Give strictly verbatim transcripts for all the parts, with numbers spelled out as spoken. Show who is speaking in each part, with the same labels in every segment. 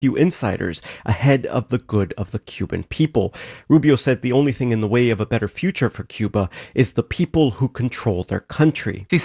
Speaker 1: few insiders ahead of the good of the Cuban people. Rubio said the only thing in the way of a better future for Cuba is the people who control their country. If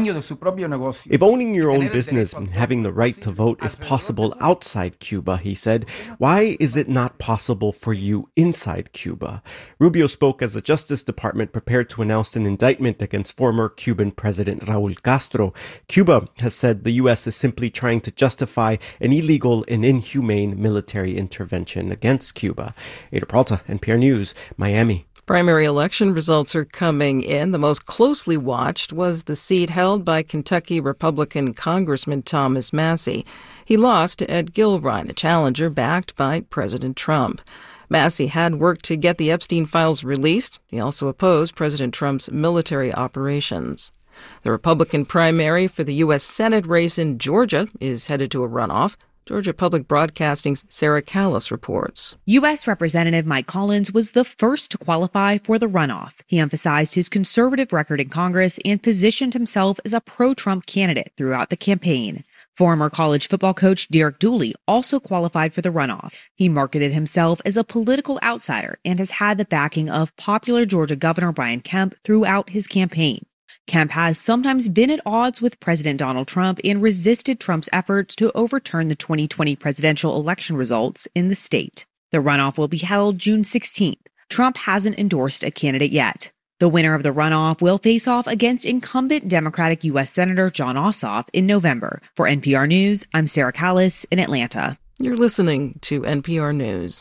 Speaker 1: owning your own business and having the right to vote is possible outside Cuba, he said, why is it not possible for you inside Cuba? Rubio spoke as the Justice Department prepared to announce an indictment against former Cuban President Raul Castro. Cuba has said the U S is simply trying to justify an illegal and inhumane military intervention against Cuba. Ada Peralta, N P R News, Miami.
Speaker 2: Primary election results are coming in. The most closely watched was the seat held by Kentucky Republican Congressman Thomas Massie. He lost to Ed Gilrine, a challenger backed by President Trump. Massie had worked to get the Epstein files released. He also opposed President Trump's military operations. The Republican primary for the U S Senate race in Georgia is headed to a runoff. Georgia Public Broadcasting's Sarah Callis reports.
Speaker 3: U S Representative Mike Collins was the first to qualify for the runoff. He emphasized his conservative record in Congress and positioned himself as a pro-Trump candidate throughout the campaign. Former college football coach Derek Dooley also qualified for the runoff. He marketed himself as a political outsider and has had the backing of popular Georgia Governor Brian Kemp throughout his campaign. Kemp has sometimes been at odds with President Donald Trump and resisted Trump's efforts to overturn the twenty twenty presidential election results in the state. The runoff will be held June sixteenth. Trump hasn't endorsed a candidate yet. The winner of the runoff will face off against incumbent Democratic U S Senator Jon Ossoff in November. For N P R News, I'm Sarah Callis in Atlanta.
Speaker 2: You're listening to N P R News.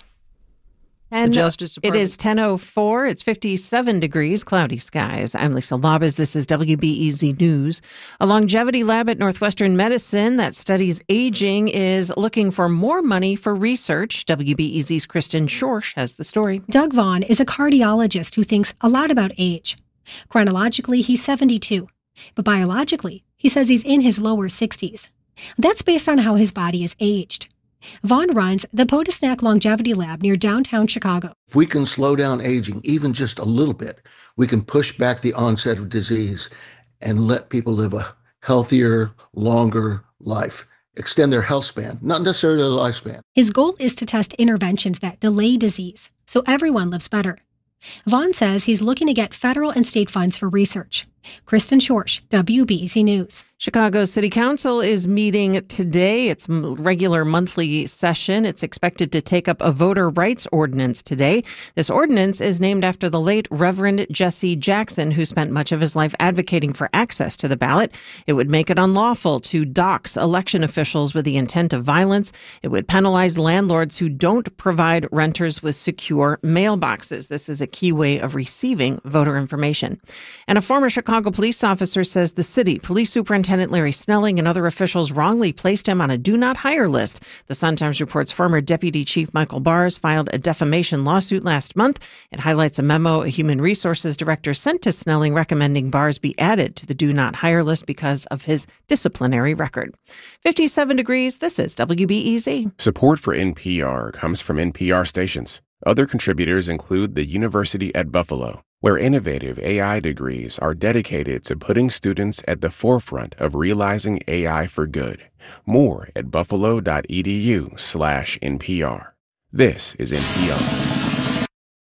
Speaker 4: And it is ten oh four. It's fifty-seven degrees, cloudy skies. I'm Lisa Labas. This is W B E Z News. A longevity lab at Northwestern Medicine that studies aging is looking for more money for research. W B E Z's Kristen Schorsch has the story.
Speaker 5: Doug Vaughn is a cardiologist who thinks a lot about age. Chronologically, he's seventy-two. But biologically, he says he's in his lower sixties. That's based on how his body is aged. Vaughn runs the Podesnak Longevity Lab near downtown Chicago.
Speaker 6: If we can slow down aging even just a little bit, we can push back the onset of disease and let people live a healthier, longer life, extend their health span, not necessarily their lifespan.
Speaker 5: His goal is to test interventions that delay disease so everyone lives better. Vaughn says he's looking to get federal and state funds for research. Kristen Schorsch, W B E Z News.
Speaker 4: Chicago City Council is meeting today. It's a regular monthly session. It's expected to take up a voter rights ordinance today. This ordinance is named after the late Reverend Jesse Jackson, who spent much of his life advocating for access to the ballot. It would make it unlawful to dox election officials with the intent of violence. It would penalize landlords who don't provide renters with secure mailboxes. This is a key way of receiving voter information. And a former Chicago Chicago police officer says the city, Police Superintendent Larry Snelling and other officials wrongly placed him on a do-not-hire list. The Sun-Times reports former Deputy Chief Michael Bars filed a defamation lawsuit last month. It highlights a memo a human resources director sent to Snelling recommending Bars be added to the do-not-hire list because of his disciplinary record. fifty-seven degrees, this is W B E Z.
Speaker 7: Support for N P R comes from N P R stations. Other contributors include the University at Buffalo, where innovative A I degrees are dedicated to putting students at the forefront of realizing A I for good. More at buffalo.edu slash NPR. This is N P R.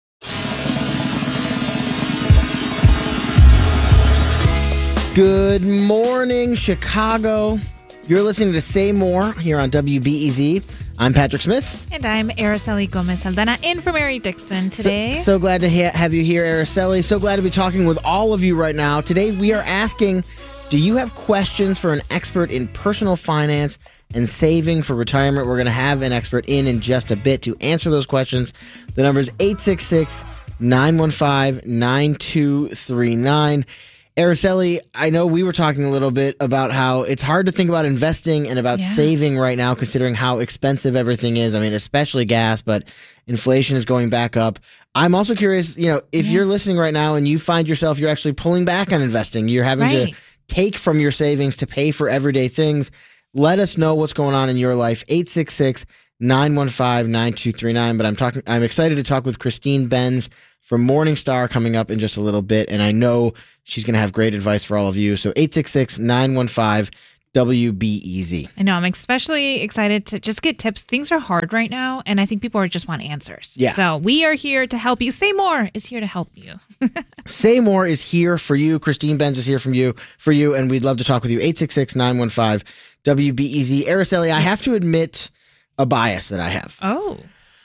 Speaker 8: Good morning, Chicago. You're listening to Say More here on W B E Z. I'm Patrick Smith.
Speaker 9: And I'm Araceli Gomez Aldana, in for Mary Dixon today.
Speaker 8: So, so glad to ha- have you here, Araceli. So glad to be talking with all of you right now. Today we are asking, do you have questions for an expert in personal finance and saving for retirement? We're going to have an expert in in just a bit to answer those questions. The number is eight six six, nine one five, nine two three nine. Araceli, I know we were talking a little bit about how it's hard to think about investing and about yeah. saving right now, considering how expensive everything is. I mean, especially gas, but inflation is going back up. I'm also curious, you know, if yeah. you're listening right now and you find yourself, you're actually pulling back on investing, you're having right. to take from your savings to pay for everyday things. Let us know what's going on in your life. eight six six, nine one five, nine two three nine. But I'm talking, I'm excited to talk with Christine Benz from Morningstar coming up in just a little bit. And I know she's going to have great advice for all of you. So eight six six, nine one five, W B E Z.
Speaker 9: I know. I'm especially excited to just get tips. Things are hard right now, and I think people are just want answers.
Speaker 8: Yeah.
Speaker 9: So we are here to help you. Say More is here to help you.
Speaker 8: Say More is here for you. Christine Benz is here from you for you, and we'd love to talk with you. eight six six, nine one five, W B E Z. Araceli, I have to admit a bias that I have.
Speaker 9: Oh.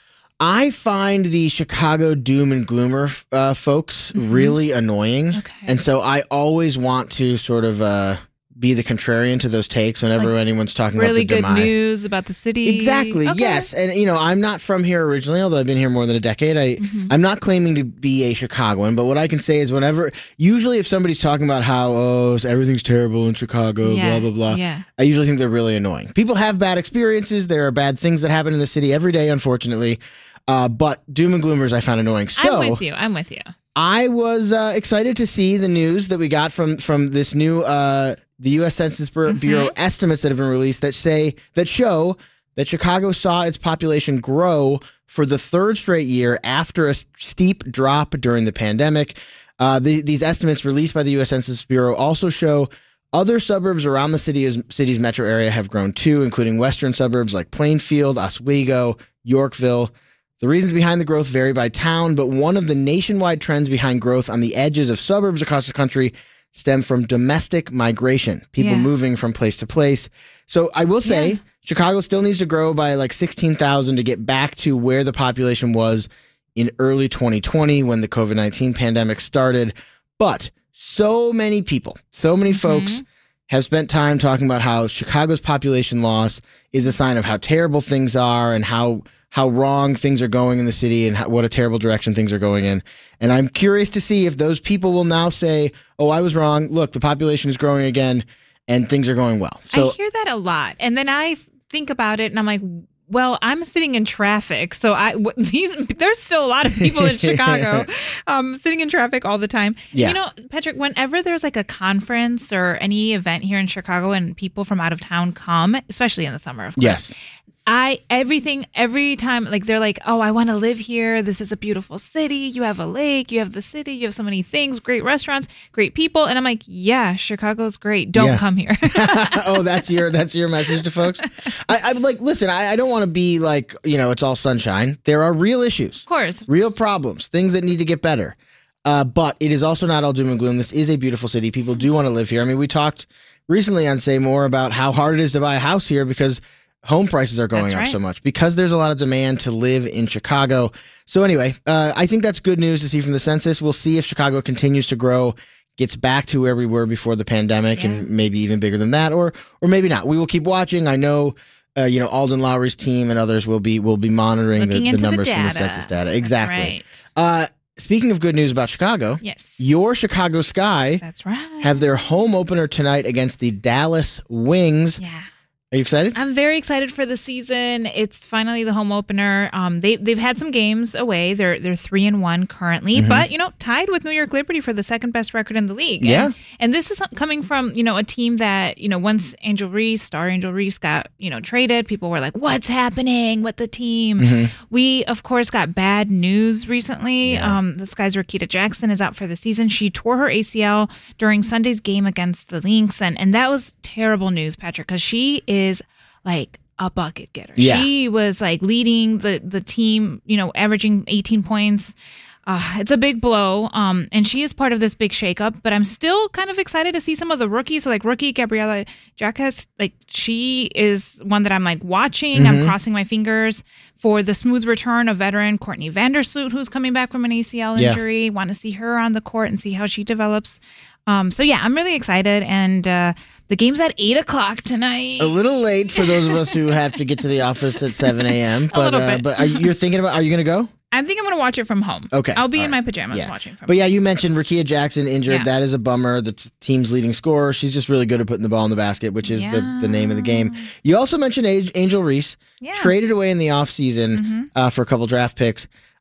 Speaker 8: I find the Chicago doom and gloomer uh, folks mm-hmm. really annoying.
Speaker 9: Okay.
Speaker 8: And so I always want to sort of uh, be the contrarian to those takes whenever like anyone's talking
Speaker 9: really
Speaker 8: about the
Speaker 9: good news about the city.
Speaker 8: Exactly,
Speaker 9: okay.
Speaker 8: yes. And, you know, I'm not from here originally, although I've been here more than a decade. I, mm-hmm. I'm not claiming to be a Chicagoan, but what I can say is whenever, usually if somebody's talking about how, oh, everything's terrible in Chicago,
Speaker 9: yeah.
Speaker 8: blah, blah, blah,
Speaker 9: yeah.
Speaker 8: I usually think they're really annoying. People have bad experiences. There are bad things that happen in the city every day, unfortunately. Uh, but doom and gloomers I found annoying. So
Speaker 9: I'm with you. I'm with you.
Speaker 8: I was uh, excited to see the news that we got from from this new uh, the U S Census Bureau mm-hmm. estimates that have been released that say that show that Chicago saw its population grow for the third straight year after a steep drop during the pandemic. Uh, the, these estimates released by the U S Census Bureau also show other suburbs around the city's, city's metro area have grown too, including western suburbs like Plainfield, Oswego, Yorkville. The reasons behind the growth vary by town, but one of the nationwide trends behind growth on the edges of suburbs across the country stem from domestic migration, people
Speaker 9: yeah.
Speaker 8: moving from place to place. So I will say,
Speaker 9: yeah.
Speaker 8: Chicago still needs to grow by like sixteen thousand to get back to where the population was in early twenty twenty when the COVID nineteen pandemic started. But so many people, so many mm-hmm. folks have spent time talking about how Chicago's population loss is a sign of how terrible things are and how how wrong things are going in the city and how, what a terrible direction things are going in. And I'm curious to see if those people will now say, oh, I was wrong. Look, the population is growing again and things are going well. So
Speaker 9: I hear that a lot. And then I think about it and I'm like, well, I'm sitting in traffic. So I w- these there's still a lot of people in Chicago um, sitting in traffic all the time.
Speaker 8: Yeah.
Speaker 9: You know, Patrick, whenever there's like a conference or any event here in Chicago and people from out of town come, especially in the summer, of course.
Speaker 8: Yes.
Speaker 9: I, everything, every time, like, they're like, oh, I want to live here. This is a beautiful city. You have a lake. You have the city. You have so many things, great restaurants, great people. And I'm like, yeah, Chicago's great. Don't
Speaker 8: yeah.
Speaker 9: come here.
Speaker 8: Oh, that's your, that's your message to folks. I, I'm like, listen, I, I don't want to be like, you know, it's all sunshine. There are real issues.
Speaker 9: Of course.
Speaker 8: Real problems, things that need to get better. Uh, but it is also not all doom and gloom. This is a beautiful city. People do want to live here. I mean, we talked recently on Say More about how hard it is to buy a house here because home prices are going
Speaker 9: that's
Speaker 8: up
Speaker 9: right.
Speaker 8: so much because there's a lot of demand to live in Chicago. So anyway, uh, I think that's good news to see from the census. We'll see if Chicago continues to grow, gets back to where we were before the pandemic
Speaker 9: yeah.
Speaker 8: and maybe even bigger than that, or or maybe not. We will keep watching. I know uh, you know, Alden Lowry's team and others will be will be monitoring the, the numbers
Speaker 9: the
Speaker 8: from the census data. Exactly.
Speaker 9: Right.
Speaker 8: Uh, speaking of good news about Chicago,
Speaker 9: yes,
Speaker 8: your Chicago Sky
Speaker 9: that's right.
Speaker 8: have their home opener tonight against the Dallas Wings.
Speaker 9: Yeah.
Speaker 8: Are you excited?
Speaker 9: I'm very excited for the season. It's finally the home opener. Um, they they've had some games away. They're they're three and one currently, mm-hmm. but you know, tied with New York Liberty for the second best record in the league.
Speaker 8: Yeah,
Speaker 9: and, and this is coming from you know a team that you know once Angel Reese, star Angel Reese, got you know traded. People were like, "What's happening with the team?" Mm-hmm. We of course got bad news recently.
Speaker 8: Yeah.
Speaker 9: Um, this guy's Rakita Jackson is out for the season. She tore her A C L during Sunday's game against the Lynx, and and that was terrible news, Patrick, because she is. is like a bucket getter.
Speaker 8: Yeah.
Speaker 9: She was like leading the the team, you know, averaging eighteen points. Uh, it's a big blow. Um, and she is part of this big shakeup, but I'm still kind of excited to see some of the rookies. So like rookie Gabriela Jacques, like she is one that I'm like watching. Mm-hmm. I'm crossing my fingers for the smooth return of veteran Courtney Vandersloot, who's coming back from an A C L injury. Yeah. Want to see her on the court and see how she develops. Um, so yeah, I'm really excited, and uh, the game's at eight o'clock tonight.
Speaker 8: A little late for those of us who have to get to the office at seven a.m. But
Speaker 9: a little
Speaker 8: uh,
Speaker 9: bit.
Speaker 8: but are you, you're thinking about? Are you going to go?
Speaker 9: I think I'm going to watch it from home.
Speaker 8: Okay,
Speaker 9: I'll be
Speaker 8: all
Speaker 9: in
Speaker 8: right.
Speaker 9: my pajamas
Speaker 8: yeah.
Speaker 9: watching from.
Speaker 8: But
Speaker 9: home.
Speaker 8: yeah, you mentioned Rakita Jackson injured.
Speaker 9: Yeah.
Speaker 8: That is a bummer. The t- team's leading scorer. She's just really good at putting the ball in the basket, which is
Speaker 9: yeah.
Speaker 8: the, the name of the game. You also mentioned Angel Reese,
Speaker 9: yeah.
Speaker 8: traded away in the offseason mm-hmm. uh, for a couple draft picks.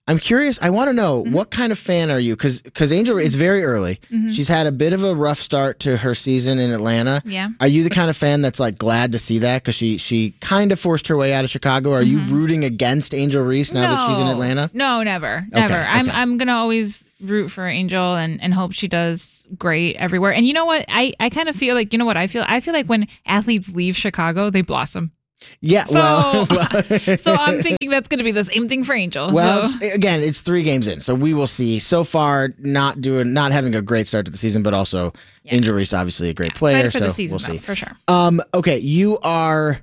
Speaker 8: I'm curious. I want to know,
Speaker 9: Mm-hmm.
Speaker 8: what kind of fan are you? Because because Angel, it's very early.
Speaker 9: Mm-hmm.
Speaker 8: She's had a bit of a rough start to her season in Atlanta.
Speaker 9: Yeah.
Speaker 8: Are you the kind of fan that's like glad to see that? Because she, she kind of forced her way out of Chicago. Are
Speaker 9: Mm-hmm.
Speaker 8: you rooting against Angel Reese now
Speaker 9: no.
Speaker 8: that she's in Atlanta?
Speaker 9: No, never. Never.
Speaker 8: Okay,
Speaker 9: I'm
Speaker 8: okay.
Speaker 9: I'm going to always root for Angel and, and hope she does great everywhere. And you know what? I, I kind of feel like, you know what I feel? I feel like when athletes leave Chicago, they blossom.
Speaker 8: Yeah.
Speaker 9: So,
Speaker 8: well, well
Speaker 9: so I'm thinking that's going to be the same thing for Angel.
Speaker 8: Well,
Speaker 9: so.
Speaker 8: again, it's three games in, so we will see. So far, not doing, not having a great start to the season, but also
Speaker 9: Yeah.
Speaker 8: Angel Reese, obviously a great
Speaker 9: Yeah,
Speaker 8: player.
Speaker 9: excited for
Speaker 8: so
Speaker 9: the season,
Speaker 8: we'll see
Speaker 9: though, for sure.
Speaker 8: Um, okay, you are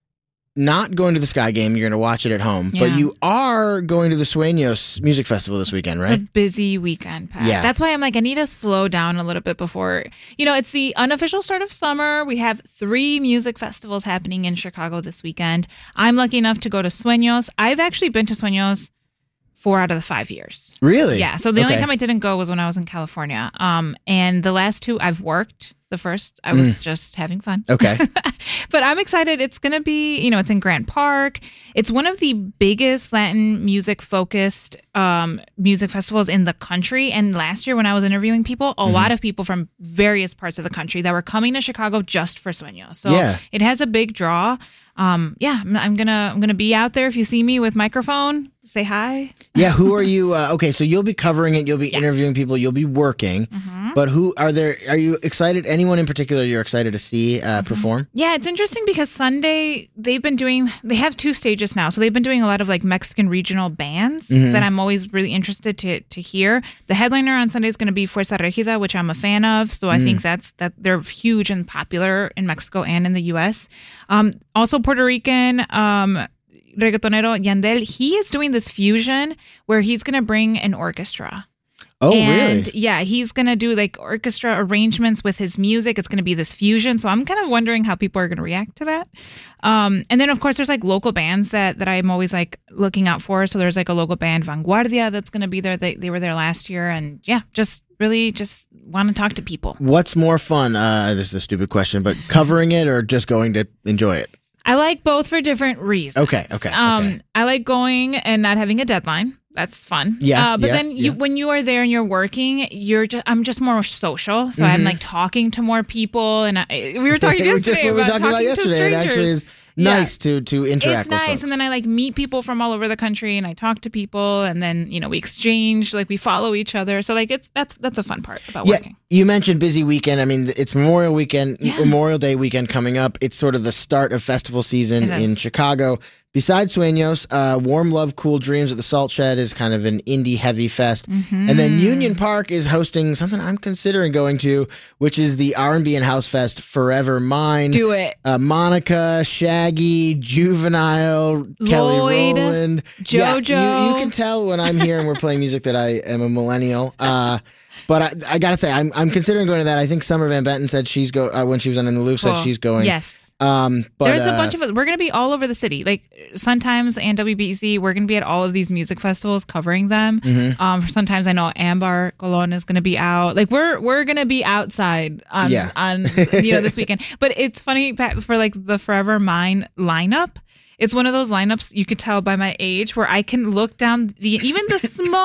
Speaker 8: not going to the Sky Game. You're going to watch it at home, but
Speaker 9: Yeah.
Speaker 8: you are going to the Sueños Music Festival this weekend, right?
Speaker 9: It's a busy weekend, Pat.
Speaker 8: Yeah.
Speaker 9: That's why I'm like, I need to slow down a little bit before, you know, it's the unofficial start of summer. We have three music festivals happening in Chicago this weekend. I'm lucky enough to go to Sueños. I've actually been to Sueños four out of the five years.
Speaker 8: Really?
Speaker 9: Yeah. So the only
Speaker 8: Okay.
Speaker 9: time I didn't go was when I was in California. Um, and the last two I've worked. The first, I was just having fun.
Speaker 8: Okay.
Speaker 9: But I'm excited. It's going to be, you know, it's in Grant Park. It's one of the biggest Latin music focused um, music festivals in the country. And last year when I was interviewing people, a
Speaker 8: Mm-hmm.
Speaker 9: lot of people from various parts of the country that were coming to Chicago just for Sueños. So
Speaker 8: Yeah.
Speaker 9: it has a big draw. Um, yeah, I'm, I'm gonna I'm gonna be out there. If you see me with microphone, say hi.
Speaker 8: Yeah, who are you? Uh, okay, so you'll be covering it. You'll be interviewing people. You'll be working.
Speaker 9: Mm-hmm.
Speaker 8: But who are there? Are you excited? Anyone in particular you're excited to see uh,
Speaker 9: Mm-hmm.
Speaker 8: perform?
Speaker 9: Yeah, it's interesting because Sunday they've been doing, they have two stages now. So they've been doing a lot of like Mexican regional bands
Speaker 8: Mm-hmm.
Speaker 9: that I'm always really interested to to hear. The headliner on Sunday is going to be Fuerza Regida, which I'm a fan of. So I
Speaker 8: Mm.
Speaker 9: think that's, that they're huge and popular in Mexico and in the U S. Um, also Puerto Rican, um, reggaetonero Yandel, he is doing this fusion where he's going to bring an orchestra.
Speaker 8: Oh,
Speaker 9: and
Speaker 8: really?
Speaker 9: yeah, he's going to do like orchestra arrangements with his music. It's going to be this fusion. So I'm kind of wondering how people are going to react to that. Um, and then, of course, there's like local bands that, that I'm always like looking out for. So there's like a local band, Vanguardia, that's going to be there. They, they were there last year. And yeah, just really just want to talk to people.
Speaker 8: What's more fun? Uh, this is a stupid question, but covering it or just going to enjoy it?
Speaker 9: I like both for different reasons.
Speaker 8: Okay, okay,
Speaker 9: Um,
Speaker 8: okay.
Speaker 9: I like going and not having a deadline. That's fun.
Speaker 8: Yeah,
Speaker 9: Uh, but
Speaker 8: yeah,
Speaker 9: then you,
Speaker 8: yeah.
Speaker 9: when you are there and you're working, you're just I'm just more social. So I'm like talking to more people, and I, we were talking
Speaker 8: It was
Speaker 9: yesterday
Speaker 8: just what we
Speaker 9: about
Speaker 8: talked about
Speaker 9: talking to
Speaker 8: yesterday. It actually
Speaker 9: strangers.
Speaker 8: is nice to to interact
Speaker 9: It's
Speaker 8: with
Speaker 9: nice,
Speaker 8: folks.
Speaker 9: and then I like meet people from all over the country, and I talk to people, and then you know we exchange, like we follow each other. So like it's that's that's a fun part about
Speaker 8: Yeah,
Speaker 9: working.
Speaker 8: you mentioned busy weekend. I mean, it's Memorial Weekend,
Speaker 9: Yeah.
Speaker 8: Memorial Day weekend coming up. It's sort of the start of festival season
Speaker 9: It is.
Speaker 8: in Chicago. Besides Sueños, uh, Warm Love, Cool Dreams at the Salt Shed is kind of an indie heavy fest.
Speaker 9: Mm-hmm.
Speaker 8: And then Union Park is hosting something I'm considering going to, which is the R and B and House Fest Forever Mine.
Speaker 9: Do it.
Speaker 8: Uh, Monica, Shaggy, Juvenile, Kelly
Speaker 9: Lloyd,
Speaker 8: Rowland. Yeah,
Speaker 9: JoJo.
Speaker 8: you, you can tell when I'm here and we're playing music that I am a millennial. Uh, but I, I gotta say, I'm I'm considering going to that. I think Summer Van Benton said she's go uh, when she was on In the Loop said
Speaker 9: Cool.
Speaker 8: she's going.
Speaker 9: Yes.
Speaker 8: Um, but
Speaker 9: There's a
Speaker 8: uh,
Speaker 9: bunch of us. We're going to be all over the city. Like sometimes and W B E Z, we're going to be at all of these music festivals covering them.
Speaker 8: Mm-hmm.
Speaker 9: Um, sometimes I know Amber Colon is going to be out. Like we're we're going to be outside on
Speaker 8: Yeah.
Speaker 9: on you know this weekend. But it's funny, Pat, for like the Forever Mine lineup. It's one of those lineups you could tell by my age where I can look down the even the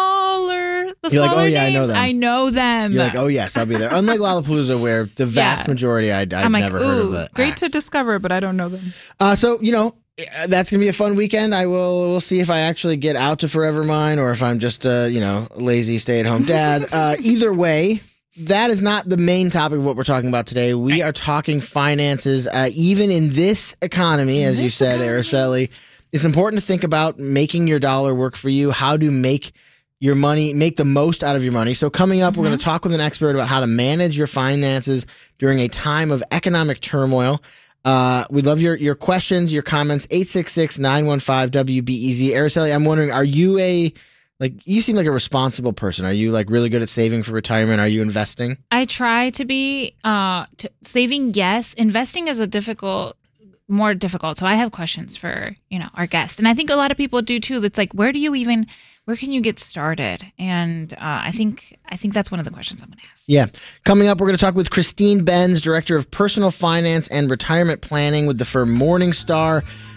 Speaker 9: smaller the
Speaker 8: You're like,
Speaker 9: smaller
Speaker 8: oh, yeah, I
Speaker 9: names.
Speaker 8: know them.
Speaker 9: I know them.
Speaker 8: You're like, oh yes, I'll be there. Unlike Lollapalooza, where the vast
Speaker 9: Yeah.
Speaker 8: majority I'd, I'd
Speaker 9: I'm like,
Speaker 8: never heard of
Speaker 9: ooh,
Speaker 8: the
Speaker 9: great
Speaker 8: acts.
Speaker 9: to discover, but I don't know them.
Speaker 8: Uh, so you know uh, that's gonna be a fun weekend. I will. We'll see if I actually get out to Forever Mine or if I'm just uh, you know lazy stay at home dad. uh, either way, that is not the main topic of what we're talking about today. We are talking finances, uh, even in this economy, as you said, Araceli. It's important to think about making your dollar work for you. How to make your money, make the most out of your money. So coming up, we're going to talk with an expert about how to manage your finances during a time of economic turmoil. Uh, we'd love your, your questions, your comments, eight six six, nine one five, W B E Z. Araceli, I'm wondering, are you a, like, you seem like a responsible person. Are you like really good at saving for retirement? Are you investing?
Speaker 9: I try to be uh, t- saving. Yes, investing is a difficult, more difficult. So I have questions for you know our guest, and I think a lot of people do too. It's like, where do you even, where can you get started? And uh, I think I think that's one of the questions I'm going to ask.
Speaker 8: Yeah. Coming up, we're going to talk with Christine Benz, Director of Personal Finance and Retirement Planning with the firm Morningstar.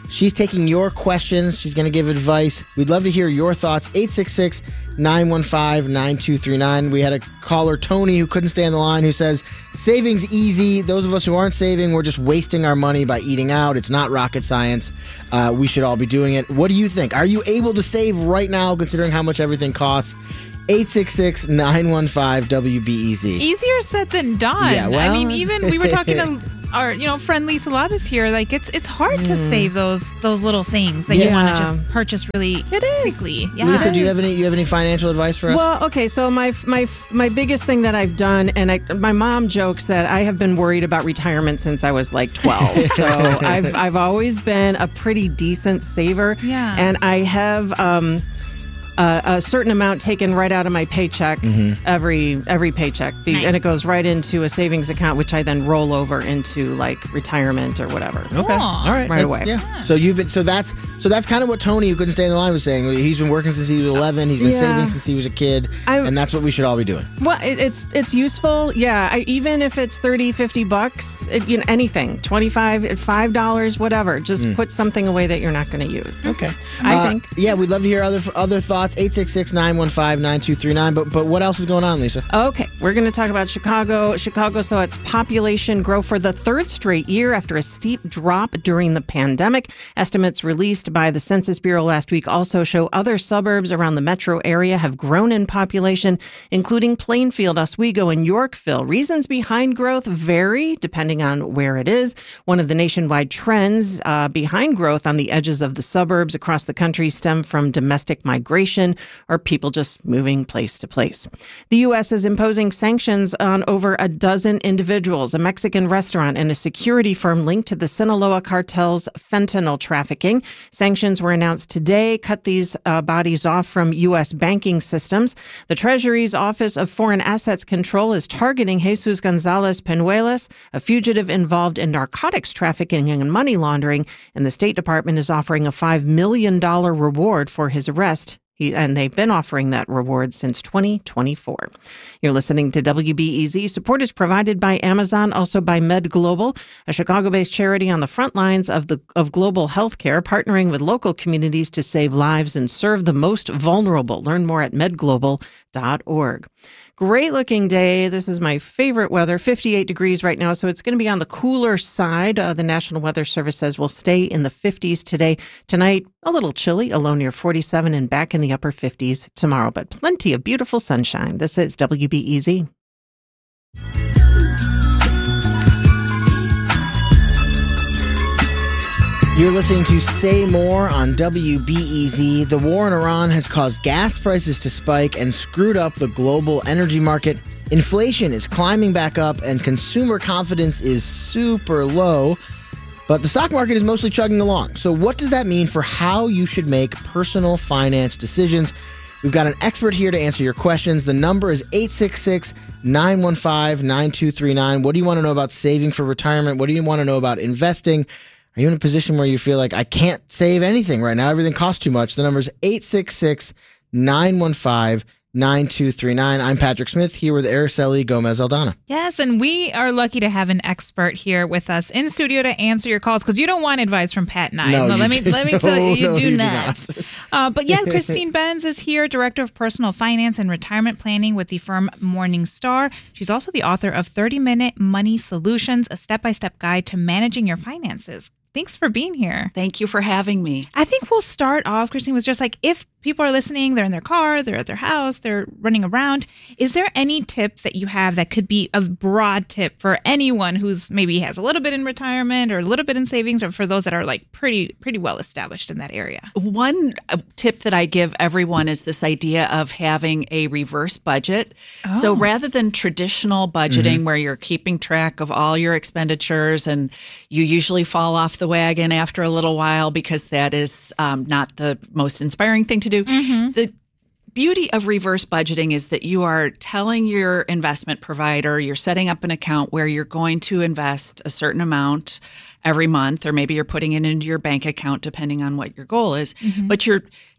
Speaker 8: She's taking your questions. She's going to give advice. We'd love to hear your thoughts. eight six six, nine one five, nine two three nine. We had a caller, Tony, who couldn't stay on the line, who says, saving's easy. Those of us who aren't saving, we're just wasting our money by eating out. It's not rocket science. Uh, we should all be doing it. What do you think? Are you able to save right now, considering how much everything costs? eight six six, nine one five, W B E Z.
Speaker 9: Easier said than done.
Speaker 8: Yeah, well,
Speaker 9: I mean, even we were talking to our, you know, friend Lisa Labis here. Like, it's it's hard mm. to save those those little things that
Speaker 4: yeah.
Speaker 9: you want to just purchase really
Speaker 4: it is.
Speaker 9: quickly. Yeah.
Speaker 8: Lisa, do you have any you have any financial advice for us?
Speaker 4: Well, okay, so my my my biggest thing that I've done, and I, my mom jokes that I have been worried about retirement since I was like twelve. So I've I've always been a pretty decent saver.
Speaker 9: Yeah.
Speaker 4: And I have um Uh, a certain amount taken right out of my paycheck mm-hmm. every every paycheck, Be-
Speaker 9: nice.
Speaker 4: and it goes right into a savings account, which I then roll over into like retirement or whatever.
Speaker 8: Okay, all right,
Speaker 4: right away.
Speaker 8: Yeah. yeah. So you've been so that's so that's kind of what Tony, who couldn't stay in the line, was saying. He's been working since he was eleven. He's been
Speaker 4: yeah.
Speaker 8: saving since he was a kid,
Speaker 4: I'm,
Speaker 8: and that's what we should all be doing.
Speaker 4: Well, it, it's it's useful, yeah. I, even if it's thirty, fifty bucks, it, you know, anything, twenty-five, five dollars, whatever. Just mm. put something away that you're not going to use.
Speaker 8: Okay,
Speaker 4: I
Speaker 8: uh,
Speaker 4: think.
Speaker 8: Yeah, we'd love to hear other other thoughts. eight six six, nine one five, nine two three nine. But but what else is going on, Lisa?
Speaker 4: Okay, we're going to talk about Chicago. Chicago saw its population grow for the third straight year after a steep drop during the pandemic. Estimates released by the Census Bureau last week also show other suburbs around the metro area have grown in population, including Plainfield, Oswego, and Yorkville. Reasons behind growth vary depending on where it is. One of the nationwide trends uh, behind growth on the edges of the suburbs across the country stem from domestic migration or people just moving place to place. The U S is imposing sanctions on over a dozen individuals, a Mexican restaurant, and a security firm linked to the Sinaloa cartel's fentanyl trafficking. Sanctions were announced today, cut these uh, bodies off from U S banking systems. The Treasury's Office of Foreign Assets Control is targeting Jesus Gonzalez Penuelas, a fugitive involved in narcotics trafficking and money laundering, and the State Department is offering a five million dollars reward for his arrest. He, and they've been offering that reward since twenty twenty-four. You're listening to W B E Z. Support is provided by Amazon, also by Med Global, a Chicago-based charity on the front lines of the of global healthcare, partnering with local communities to save lives and serve the most vulnerable. Learn more at med global dot org. Great looking day. This is my favorite weather, fifty-eight degrees right now. So it's going to be on the cooler side. Uh, the National Weather Service says we'll stay in the fifties today. Tonight, a little chilly, a low near forty-seven, and back in the upper fifties tomorrow, but plenty of beautiful sunshine. This is W B E Z.
Speaker 8: You're listening to Say More on W B E Z. The war in Iran has caused gas prices to spike and screwed up the global energy market. Inflation is climbing back up and consumer confidence is super low. But the stock market is mostly chugging along. So what does that mean for how you should make personal finance decisions? We've got an expert here to answer your questions. The number is eight six six, nine one five, nine two three nine. What do you want to know about saving for retirement? What do you want to know about investing? Are you in a position where you feel like I can't save anything right now? Everything costs too much. The number is eight six six, nine one five, nine two three nine. I'm Patrick Smith here with Araceli Gomez Aldana.
Speaker 9: Yes, and we are lucky to have an expert here with us in studio to answer your calls because you don't want advice from Pat and I.
Speaker 8: No,
Speaker 9: no
Speaker 8: you
Speaker 9: let me
Speaker 8: do.
Speaker 9: let me tell you, you
Speaker 8: no,
Speaker 9: do
Speaker 8: you
Speaker 9: not.
Speaker 8: do not.
Speaker 9: uh, but yeah, Christine Benz is here, Director of Personal Finance and Retirement Planning with the firm Morningstar. She's also the author of thirty minute Money Solutions, a step-by-step guide to managing your finances. Thanks for being here.
Speaker 10: Thank you for having me.
Speaker 9: I think we'll start off, Christine, with just like if people are listening, they're in their car, they're at their house, they're running around. Is there any tip that you have that could be a broad tip for anyone who's maybe has a little bit in retirement or a little bit in savings, or for those that are like pretty pretty well established in that area?
Speaker 10: One tip that I give everyone is this idea of having a reverse budget. Oh. So rather than traditional budgeting mm-hmm. where you're keeping track of all your expenditures and you usually fall off the wagon after a little while because that is um, not the most inspiring thing to do. Mm-hmm. The beauty of reverse budgeting is that you are telling your investment provider, you're setting up an account where you're going to invest a certain amount every month, or maybe you're putting it into your bank account depending on what your goal is. Mm-hmm. But you're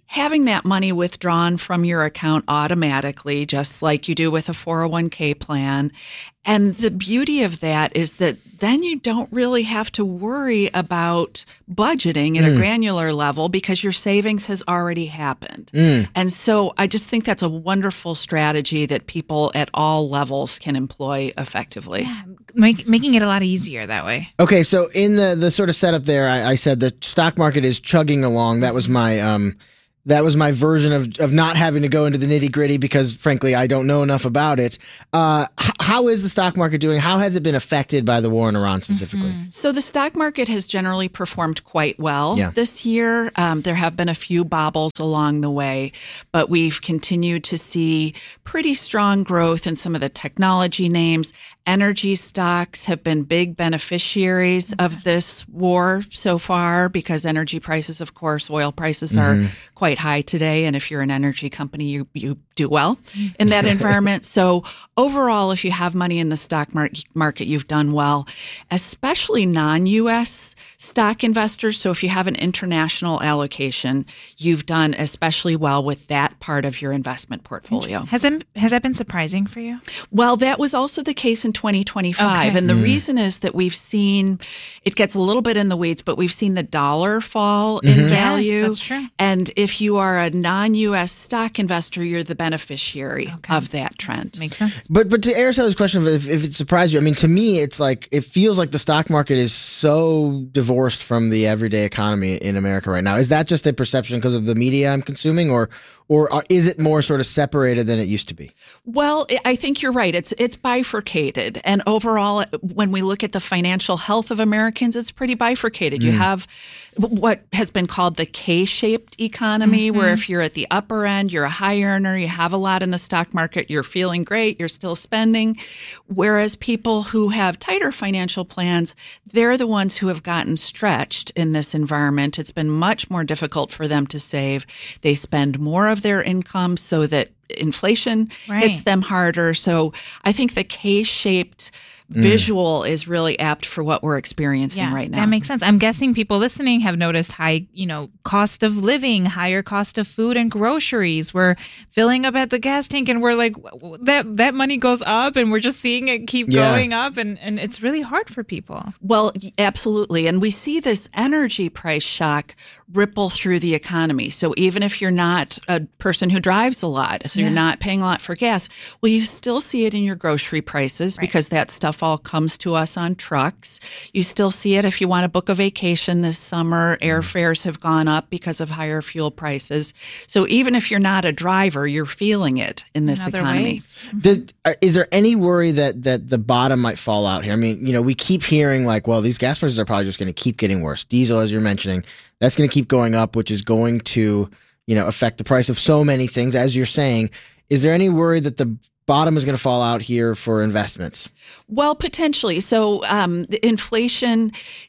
Speaker 10: having that money withdrawn from your account automatically, just like you do with a four oh one k plan. And the beauty of that is that then you don't really have to worry about budgeting at mm. a granular level because your savings has already happened. Mm. And so I just think that's a wonderful strategy that people at all levels can employ effectively.
Speaker 9: Yeah, make, making it a lot easier that way.
Speaker 8: Okay, so in the, the sort of setup there, I, I said the stock market is chugging along. That was my... Um, That was my version of of not having to go into the nitty gritty because, frankly, I don't know enough about it. Uh, h- how is the stock market doing? How has it been affected by the war in Iran specifically?
Speaker 10: Mm-hmm. So the stock market has generally performed quite well
Speaker 8: yeah.
Speaker 10: this year. Um, there have been a few bobbles along the way, but we've continued to see pretty strong growth in some of the technology names. Energy stocks have been big beneficiaries of this war so far because energy prices, of course, oil prices mm-hmm. are quite high today. And if you're an energy company, you, you do well in that environment. So overall, if you have money in the stock mar- market, you've done well, especially non-U S stock investors. So if you have an international allocation, you've done especially well with that part of your investment portfolio.
Speaker 9: Has that, has that been surprising for you?
Speaker 10: Well, that was also the case in twenty twenty-five. Okay. And the mm. reason is that we've seen, it gets a little bit in the weeds, but we've seen the dollar fall mm-hmm. in value.
Speaker 9: Yes, that's true.
Speaker 10: And if you are a non-U S stock investor, you're the beneficiary okay. of that trend.
Speaker 9: Makes sense.
Speaker 8: But but to Aracella's question of if, if it surprised you, I mean, to me, it's like, it feels like the stock market is so divorced from the everyday economy in America right now. Is that just a perception because of the media I'm consuming, or or is it more sort of separated than it used to be?
Speaker 10: Well, I think you're right. It's it's bifurcated. And overall, when we look at the financial health of Americans, it's pretty bifurcated. Mm. You have what has been called the K-shaped economy, mm-hmm. where if you're at the upper end, you're a high earner, you have a lot in the stock market, you're feeling great, you're still spending. Whereas people who have tighter financial plans, they're the ones who have gotten stretched in this environment. It's been much more difficult for them to save. They spend more of their income so that inflation right. hits them harder. So I think the K-shaped visual mm. is really apt for what we're experiencing
Speaker 9: yeah,
Speaker 10: right now.
Speaker 9: That makes sense. I'm guessing people listening have noticed high, you know, cost of living, higher cost of food and groceries. We're filling up at the gas tank and we're like, that that money goes up and we're just seeing it keep yeah. going up. And, and it's really hard for people.
Speaker 10: Well, absolutely. And we see this energy price shock ripple through the economy. So even if you're not a person who drives a lot, so yeah. you're not paying a lot for gas, well, you still see it in your grocery prices right. because that stuff all comes to us on trucks. You still see it if you want to book a vacation this summer. Airfares have gone up because of higher fuel prices. So even if you're not a driver, you're feeling it in this
Speaker 9: in
Speaker 10: economy.
Speaker 8: Did, is there any worry that, that the bottom might fall out here? I mean, you know, we keep hearing like, well, these gas prices are probably just going to keep getting worse. Diesel, as you're mentioning, that's going to keep going up, which is going to, you know, affect the price of so many things, as you're saying. Is there any worry that the bottom is going to fall out here for investments?
Speaker 10: Well, potentially. So um, the inflation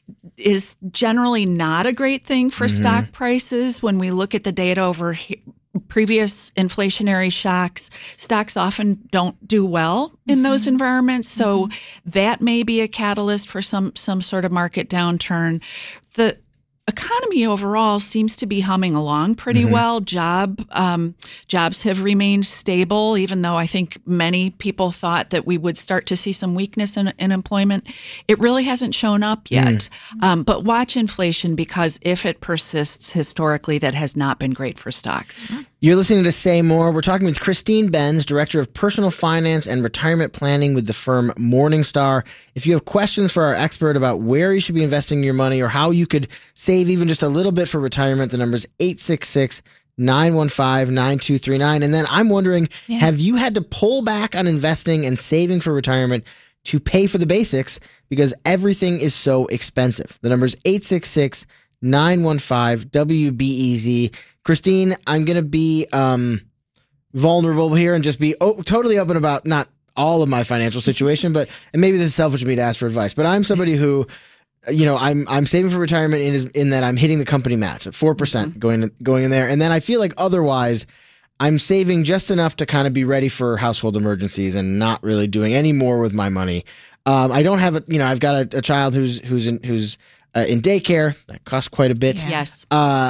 Speaker 10: is generally not a great thing for mm-hmm. stock prices. When we look at the data over he- previous inflationary shocks, stocks often don't do well in mm-hmm. those environments. So mm-hmm. that may be a catalyst for some some sort of market downturn. The economy overall seems to be humming along pretty mm-hmm. well. Job um, jobs have remained stable, even though I think many people thought that we would start to see some weakness in, in employment. It really hasn't shown up yet. Mm-hmm. Um, but watch inflation, because if it persists historically, that has not been great for stocks. Mm-hmm.
Speaker 8: You're listening to Say More. We're talking with Christine Benz, Director of Personal Finance and Retirement Planning with the firm Morningstar. If you have questions for our expert about where you should be investing your money or how you could save even just a little bit for retirement, the number is eight six six, nine one five, nine two three nine. And then I'm wondering, yeah. have you had to pull back on investing and saving for retirement to pay for the basics because everything is so expensive? The number is eight six six, nine one five, W B E Z. Christine, I'm going to be um, vulnerable here and just be oh, totally open about not all of my financial situation, but and maybe this is selfish of me to ask for advice, but I'm somebody who, you know, I'm I'm saving for retirement in in that I'm hitting the company match at four percent mm-hmm. going going in there, and then I feel like otherwise I'm saving just enough to kind of be ready for household emergencies and not really doing any more with my money. Um, I don't have a, you know, I've got a, a child who's who's in, who's uh, in daycare that costs quite a bit.
Speaker 10: Yeah. Yes.
Speaker 8: Uh,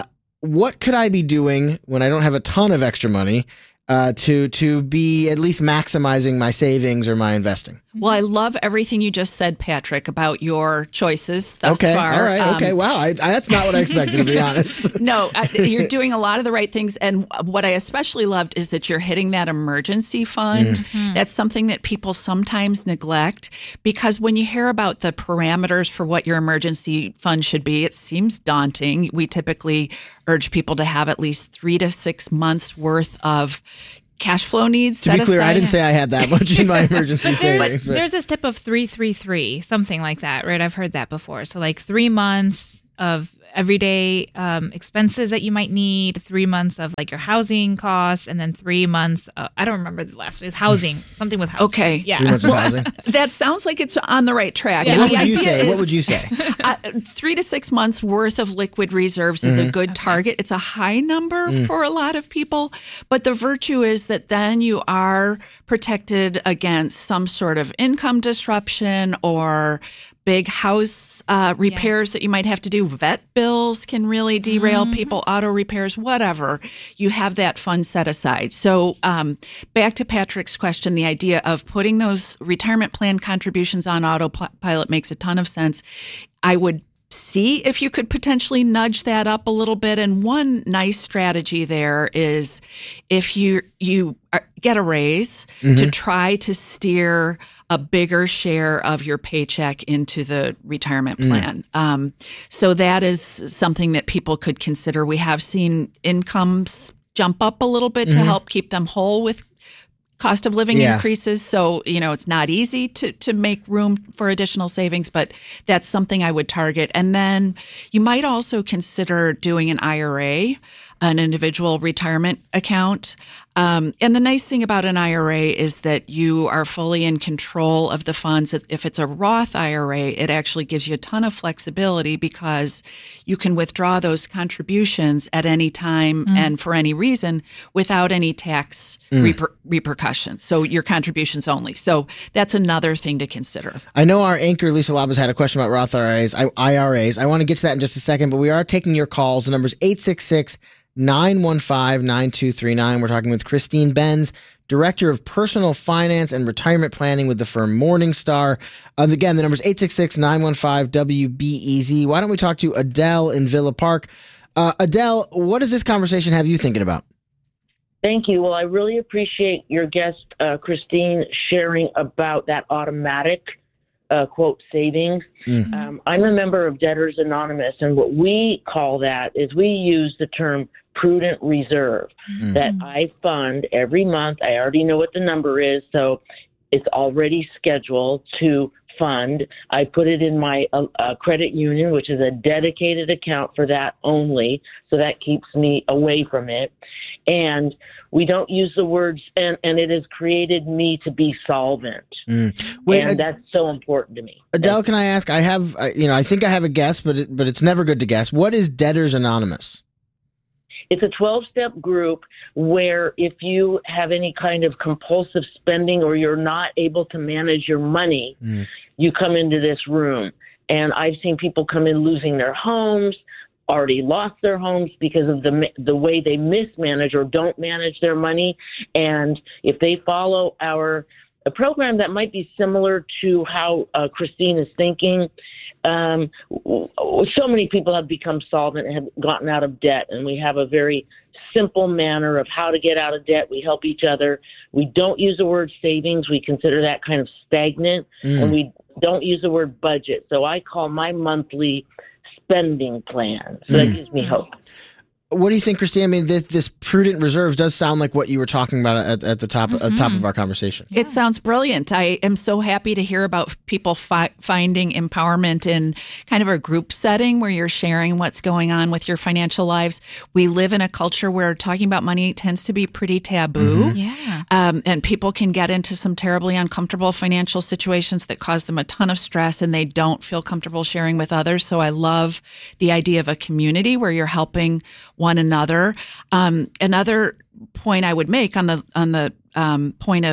Speaker 8: what could I be doing when I don't have a ton of extra money uh, to to be at least maximizing my savings or my investing?
Speaker 10: Well, I love everything you just said, Patrick, about your choices thus
Speaker 8: okay,
Speaker 10: far.
Speaker 8: All right.
Speaker 10: Um,
Speaker 8: okay. Wow. I, I, that's not what I expected, to be honest.
Speaker 10: No, I, you're doing a lot of the right things. And what I especially loved is that you're hitting that emergency fund. Mm-hmm. That's something that people sometimes neglect, because when you hear about the parameters for what your emergency fund should be, it seems daunting. We typically urge people to have at least three to six months worth of cash flow needs.
Speaker 8: To be clear,
Speaker 10: aside.
Speaker 8: I didn't say I had that much in my emergency
Speaker 9: but
Speaker 8: savings.
Speaker 9: There's,
Speaker 8: but.
Speaker 9: there's this tip of three, three, three, something like that, right? I've heard that before. So like three months of everyday um, expenses that you might need, three months of like your housing costs, and then three months. Uh, I don't remember the last one. It's housing, something with housing.
Speaker 10: Okay,
Speaker 9: yeah.
Speaker 8: Three months of housing.
Speaker 10: That sounds like it's on the right track.
Speaker 9: Yeah.
Speaker 10: And
Speaker 8: What
Speaker 10: the
Speaker 8: would you
Speaker 10: idea
Speaker 8: say?
Speaker 10: is,
Speaker 8: What would you say?
Speaker 10: uh, three to six months worth of liquid reserves is
Speaker 8: Mm-hmm.
Speaker 10: a good target. It's a high number
Speaker 8: Mm.
Speaker 10: for a lot of people, but the virtue is that then you are protected against some sort of income disruption or big house uh, repairs yeah. that you might have to do. Vet bills can really derail mm-hmm. people, auto repairs, whatever. You have that fund set aside. So um, back to Patrick's question, the idea of putting those retirement plan contributions on autopilot makes a ton of sense. I would see if you could potentially nudge that up a little bit. And one nice strategy there is if you you get a raise, mm-hmm. to try to steer a bigger share of your paycheck into the retirement plan. Mm. Um, so that is something that people could consider. We have seen incomes jump up a little bit mm-hmm. to help keep them whole with cost of living yeah. increases. So, you know, it's not easy to to make room for additional savings, but that's something I would target. And then you might also consider doing an I R A, an individual retirement account. Um, and the nice thing about an I R A is that you are fully in control of the funds. If it's a Roth I R A, it actually gives you a ton of flexibility because you can withdraw those contributions at any time mm. and for any reason without any tax mm. reper- repercussions. So your contributions only. So that's another thing to consider.
Speaker 8: I know our anchor, Lisa Labas, had a question about Roth I R As. I, I R As. I want to get to that in just a second, but we are taking your calls. The number is eight six six, nine one five, nine two three nine. We're talking with Christine Benz, Director of Personal Finance and Retirement Planning with the firm Morningstar. Uh, again, the number is eight six six, nine one five, W B E Z. Why don't we talk to Adele in Villa Park? Uh, Adele, what does this conversation have you thinking about?
Speaker 11: Thank you. Well, I really appreciate your guest, uh, Christine, sharing about that automatic Uh, quote, savings. Mm. Um, I'm a member of Debtors Anonymous, and what we call that is we use the term prudent reserve, mm. that I fund every month. I already know what the number is, so it's already scheduled to fund. I put it in my uh, uh, credit union, which is a dedicated account for that only, so that keeps me away from it. And we don't use the words, and, and it has created me to be solvent. Mm. Wait, and uh, that's so important to me.
Speaker 8: Adele,
Speaker 11: that's,
Speaker 8: can I ask, I have, uh, you know, I think I have a guess, but it, but it's never good to guess. What is Debtors Anonymous?
Speaker 11: It's a twelve-step group where if you have any kind of compulsive spending or you're not able to manage your money, mm. you come into this room. And I've seen people come in losing their homes, already lost their homes because of the the way they mismanage or don't manage their money. And if they follow our a program that might be similar to how uh, Christine is thinking, um, so many people have become solvent and have gotten out of debt. And we have a very simple manner of how to get out of debt. We help each other. We don't use the word savings. We consider that kind of stagnant. Mm. And we don't use the word budget. So I call my monthly spending plan. So mm. that gives me hope.
Speaker 8: What do you think, Christine? I mean, this, this prudent reserves does sound like what you were talking about at, at the top, mm-hmm. at the top of our conversation.
Speaker 10: It sounds brilliant. I am so happy to hear about people fi- finding empowerment in kind of a group setting where you're sharing what's going on with your financial lives. We live in a culture where talking about money tends to be pretty taboo.
Speaker 9: Mm-hmm. Yeah.
Speaker 10: Um, and people can get into some terribly uncomfortable financial situations that cause them a ton of stress and they don't feel comfortable sharing with others. So I love the idea of a community where you're helping one another. Um, another point I would make on the on the um, point of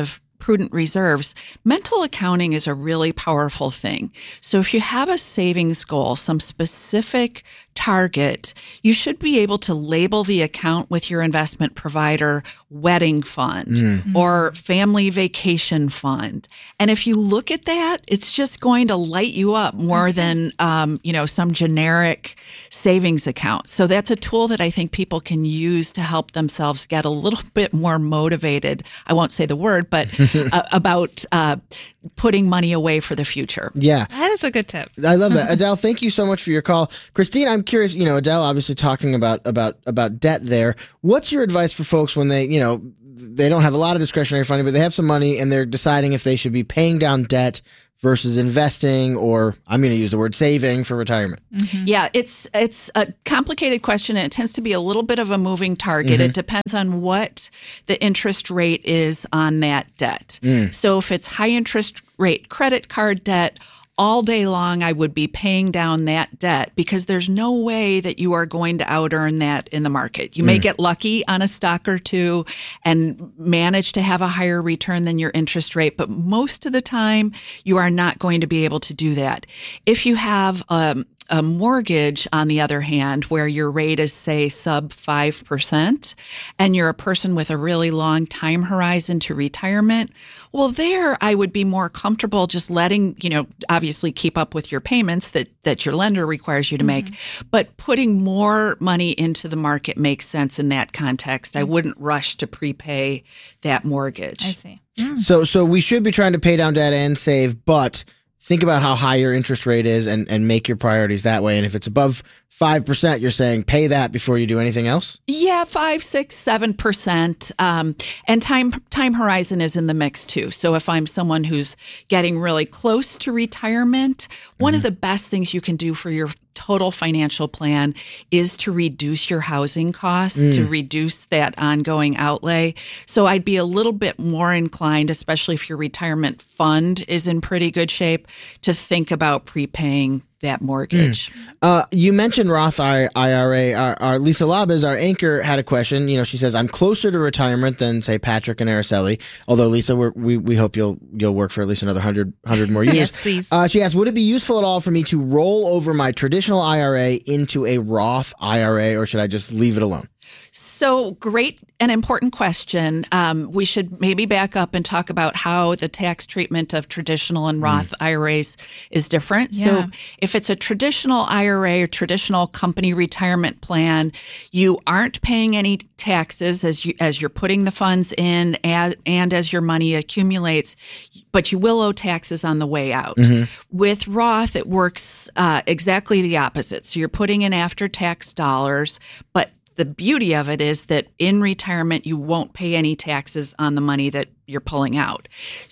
Speaker 10: prudent reserves, mental accounting is a really powerful thing. So if you have a savings goal, some specific target, you should be able to label the account with your investment provider wedding fund mm. or family vacation fund. And if you look at that, it's just going to light you up more mm-hmm. than, um, you know, some generic savings account. So that's a tool that I think people can use to help themselves get a little bit more motivated. I won't say the word, but uh, about uh, putting money away for the future.
Speaker 8: Yeah.
Speaker 9: That is a good tip.
Speaker 8: I love that. Adele, thank you so much for your call. Christine, I'm curious, you know, Adele obviously talking about, about, about debt there. What's your advice for folks when they, you know, they don't have a lot of discretionary funding, but they have some money and they're deciding if they should be paying down debt versus investing, or I'm going to use the word saving for retirement?
Speaker 10: Mm-hmm. Yeah, it's it's a complicated question, and it tends to be a little bit of a moving target. Mm-hmm. It depends on what the interest rate is on that debt. Mm. So if it's high interest rate credit card debt, all day long, I would be paying down that debt because there's no way that you are going to out-earn that in the market. You may mm. get lucky on a stock or two and manage to have a higher return than your interest rate, but most of the time, you are not going to be able to do that. If you have um, a mortgage, on the other hand, where your rate is, say, sub five percent, and you're a person with a really long time horizon to retirement, well, there I would be more comfortable just letting, you know, obviously keep up with your payments that, that your lender requires you to make, mm-hmm. but putting more money into the market makes sense in that context. I, I wouldn't rush to prepay that mortgage.
Speaker 9: I see. Mm.
Speaker 8: So, so we should be trying to pay down debt and save, but think about how high your interest rate is and, and make your priorities that way. And if it's above five percent, you're saying pay that before you do anything else?
Speaker 10: Yeah, five, six, seven percent. Um, and time time horizon is in the mix too. So if I'm someone who's getting really close to retirement, one mm-hmm. of the best things you can do for your total financial plan is to reduce your housing costs, mm. to reduce that ongoing outlay. So I'd be a little bit more inclined, especially if your retirement fund is in pretty good shape, to think about prepaying that mortgage.
Speaker 8: Mm. Uh, you mentioned Roth I R A. Our, our Lisa Labez, our anchor, had a question. You know, she says, "I'm closer to retirement than, say, Patrick and Araceli." Although, Lisa, we're, we we hope you'll you'll work for at least another hundred hundred more years.
Speaker 9: Yes, please.
Speaker 8: Uh, she asked, "Would it be useful at all for me to roll over my traditional I R A into a Roth I R A, or should I just leave it alone?"
Speaker 10: So great and important question. Um, we should maybe back up and talk about how the tax treatment of traditional and Roth mm. I R As is different. Yeah. So if it's a traditional I R A or traditional company retirement plan, you aren't paying any taxes as you as you're putting the funds in as, and as your money accumulates, but you will owe taxes on the way out. Mm-hmm. With Roth, it works uh, exactly the opposite. So you're putting in after-tax dollars, but the beauty of it is that in retirement, you won't pay any taxes on the money that you're pulling out.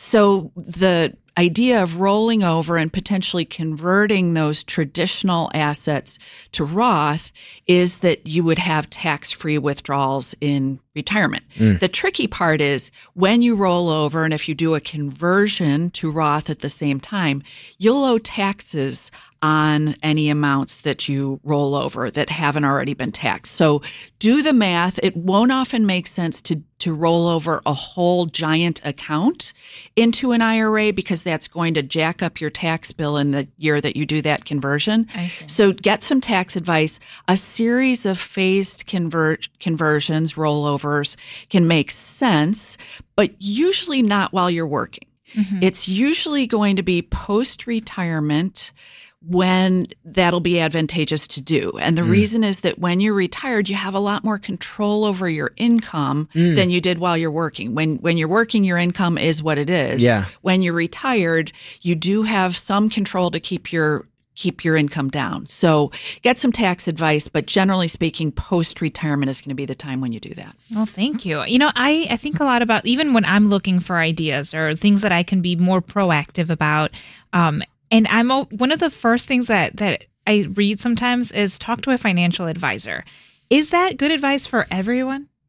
Speaker 10: So the idea of rolling over and potentially converting those traditional assets to Roth is that you would have tax-free withdrawals in retirement. Mm. The tricky part is when you roll over, and if you do a conversion to Roth at the same time, you'll owe taxes on any amounts that you roll over that haven't already been taxed. So do the math. It won't often make sense to to roll over a whole giant account into an I R A because that's going to jack up your tax bill in the year that you do that conversion. So get some tax advice. A series of phased convert conversions, rollovers can make sense, but usually not while you're working. Mm-hmm. It's usually going to be post-retirement when that'll be advantageous to do. And the mm. reason is that when you're retired, you have a lot more control over your income mm. than you did while you're working. When when you're working, your income is what it is.
Speaker 8: Yeah.
Speaker 10: When you're retired, you do have some control to keep your keep your income down. So get some tax advice, but generally speaking, post-retirement is going to be the time when you do that.
Speaker 9: Well, thank you. You know, I, I think a lot about, even when I'm looking for ideas or things that I can be more proactive about, um, and I'm a, one of the first things that, that I read sometimes is talk to a financial advisor. Is that good advice for everyone?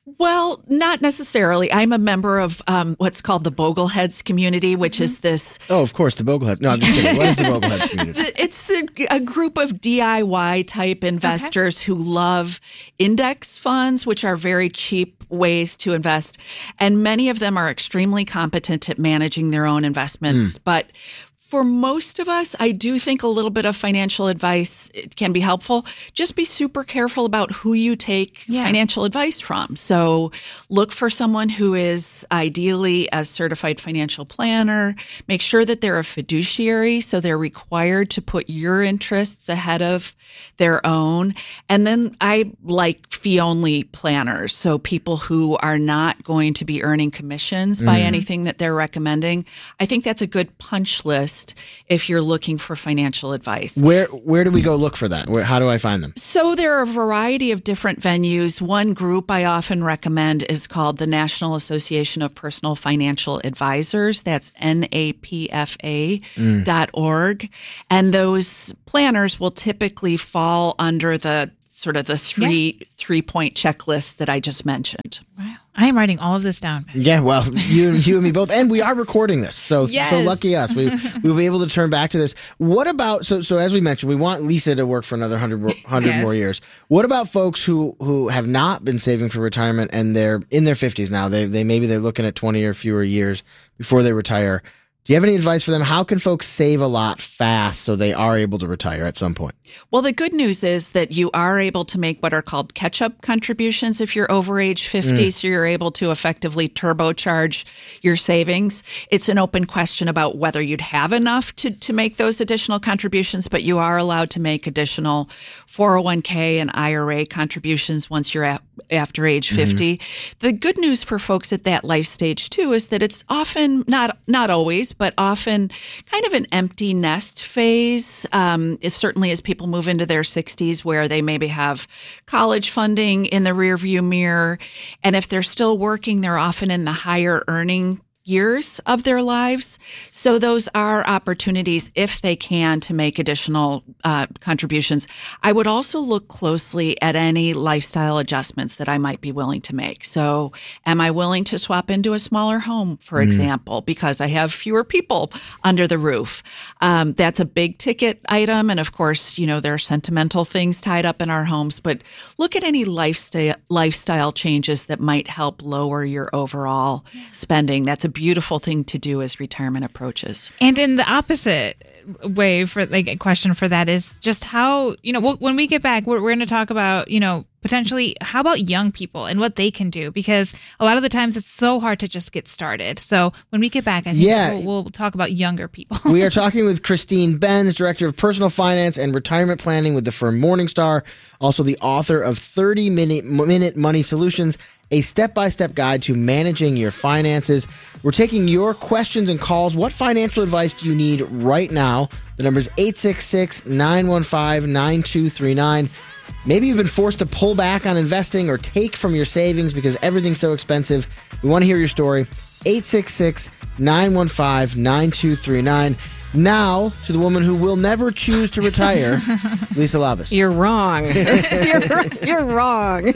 Speaker 10: Well, not necessarily. I'm a member of um, what's called the Bogleheads community, which mm-hmm. is this...
Speaker 8: Oh, of course, the Bogleheads. No, I'm just kidding. What is the Bogleheads community?
Speaker 10: It's the, a group of D I Y type investors okay. who love index funds, which are very cheap ways to invest. And many of them are extremely competent at managing their own investments. Mm. But for most of us, I do think a little bit of financial advice can be helpful. Just be super careful about who you take yeah. financial advice from. So look for someone who is ideally a certified financial planner. Make sure that they're a fiduciary, so they're required to put your interests ahead of their own. And then I like fee-only planners, so people who are not going to be earning commissions by mm. anything that they're recommending. I think that's a good punch list if you're looking for financial advice.
Speaker 8: Where where do we go look for that? Where, how do I find them?
Speaker 10: So there are a variety of different venues. One group I often recommend is called the National Association of Personal Financial Advisors. That's N A P F A dot org. Mm. And those planners will typically fall under the sort of the three yeah. three point checklist that I just mentioned.
Speaker 9: Wow. I am writing all of this down.
Speaker 8: Yeah, well, you, you and me both. And we are recording this. So yes. so lucky us. We, we'll be able to turn back to this. What about, so so as we mentioned, we want Lisa to work for another one hundred, one hundred yes. more years. What about folks who, who have not been saving for retirement and they're in their fifties now? They they Maybe they're looking at twenty or fewer years before they retire. Do you have any advice for them? How can folks save a lot fast so they are able to retire at some point?
Speaker 10: Well, the good news is that you are able to make what are called catch-up contributions if you're over age fifty, mm. so you're able to effectively turbocharge your savings. It's an open question about whether you'd have enough to, to make those additional contributions, but you are allowed to make additional four oh one k and I R A contributions once you're at, after age fifty. Mm-hmm. The good news for folks at that life stage, too, is that it's often, not not always, but often kind of an empty nest phase. Um, it certainly as people move into their sixties where they maybe have college funding in the rearview mirror. And if they're still working, they're often in the higher earning years of their lives. So those are opportunities, if they can, to make additional uh, contributions. I would also look closely at any lifestyle adjustments that I might be willing to make. So am I willing to swap into a smaller home, for mm. example, because I have fewer people under the roof? Um, that's a big ticket item. And of course, you know, there are sentimental things tied up in our homes, but look at any lifestyle, lifestyle changes that might help lower your overall yeah. spending. That's a beautiful thing to do as retirement approaches.
Speaker 9: And in the opposite way, for like a question for that is just how, you know, when we get back, we're, we're going to talk about, you know, potentially how about young people and what they can do, because a lot of the times it's so hard to just get started. So when we get back, I think yeah. we'll, we'll talk about younger people.
Speaker 8: We are talking with Christine Benz, Director of Personal Finance and Retirement Planning with the firm Morningstar, also the author of thirty minute Money Solutions, a step-by-step guide to managing your finances. We're taking your questions and calls. What financial advice do you need right now? The number is eight six six, nine one five, nine two three nine. Maybe you've been forced to pull back on investing or take from your savings because everything's so expensive. We want to hear your story. eight six six, nine one five, nine two three nine. Now, to the woman who will never choose to retire, Lisa Labus.
Speaker 4: You're wrong. you're, you're wrong.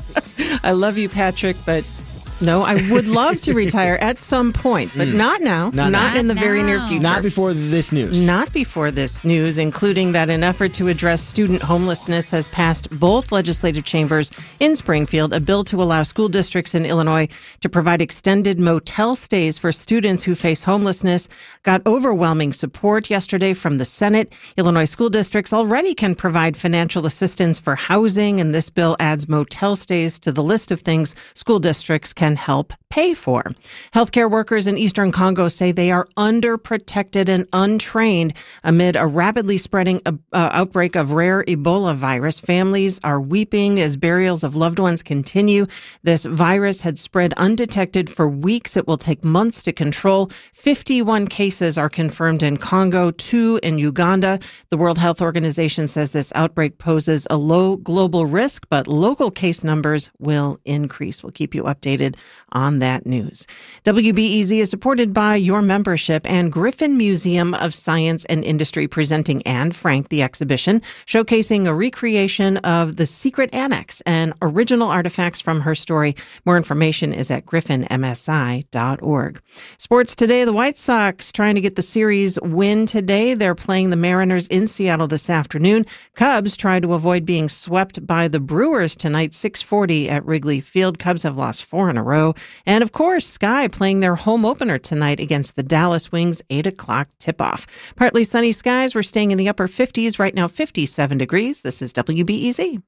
Speaker 4: I love you, Patrick, but no, I would love to retire at some point, but mm. not now. Not, not in the now. very near future.
Speaker 8: Not before this news.
Speaker 4: Not before this news, including that an effort to address student homelessness has passed both legislative chambers in Springfield, a bill to allow school districts in Illinois to provide extended motel stays for students who face homelessness, got overwhelming support yesterday from the Senate. Illinois school districts already can provide financial assistance for housing, and this bill adds motel stays to the list of things school districts can help pay for. Healthcare workers in Eastern Congo say they are underprotected and untrained amid a rapidly spreading uh, outbreak of rare Ebola virus. Families are weeping as burials of loved ones continue. This virus had spread undetected for weeks. It will take months to control. fifty-one cases are confirmed in Congo, two in Uganda. The World Health Organization says this outbreak poses a low global risk, but local case numbers will increase. We'll keep you updated on that news. W B E Z is supported by your membership and Griffin Museum of Science and Industry presenting Anne Frank, the exhibition, showcasing a recreation of the Secret Annex and original artifacts from her story. More information is at griffin m s i dot org. Sports today, the White Sox trying to get the series win today. They're playing the Mariners in Seattle this afternoon. Cubs try to avoid being swept by the Brewers tonight, six forty at Wrigley Field. Cubs have lost four in a row. And of course, Sky playing their home opener tonight against the Dallas Wings, eight o'clock tip-off. Partly sunny skies. We're staying in the upper fifties right now, fifty-seven degrees. This is W B E Z.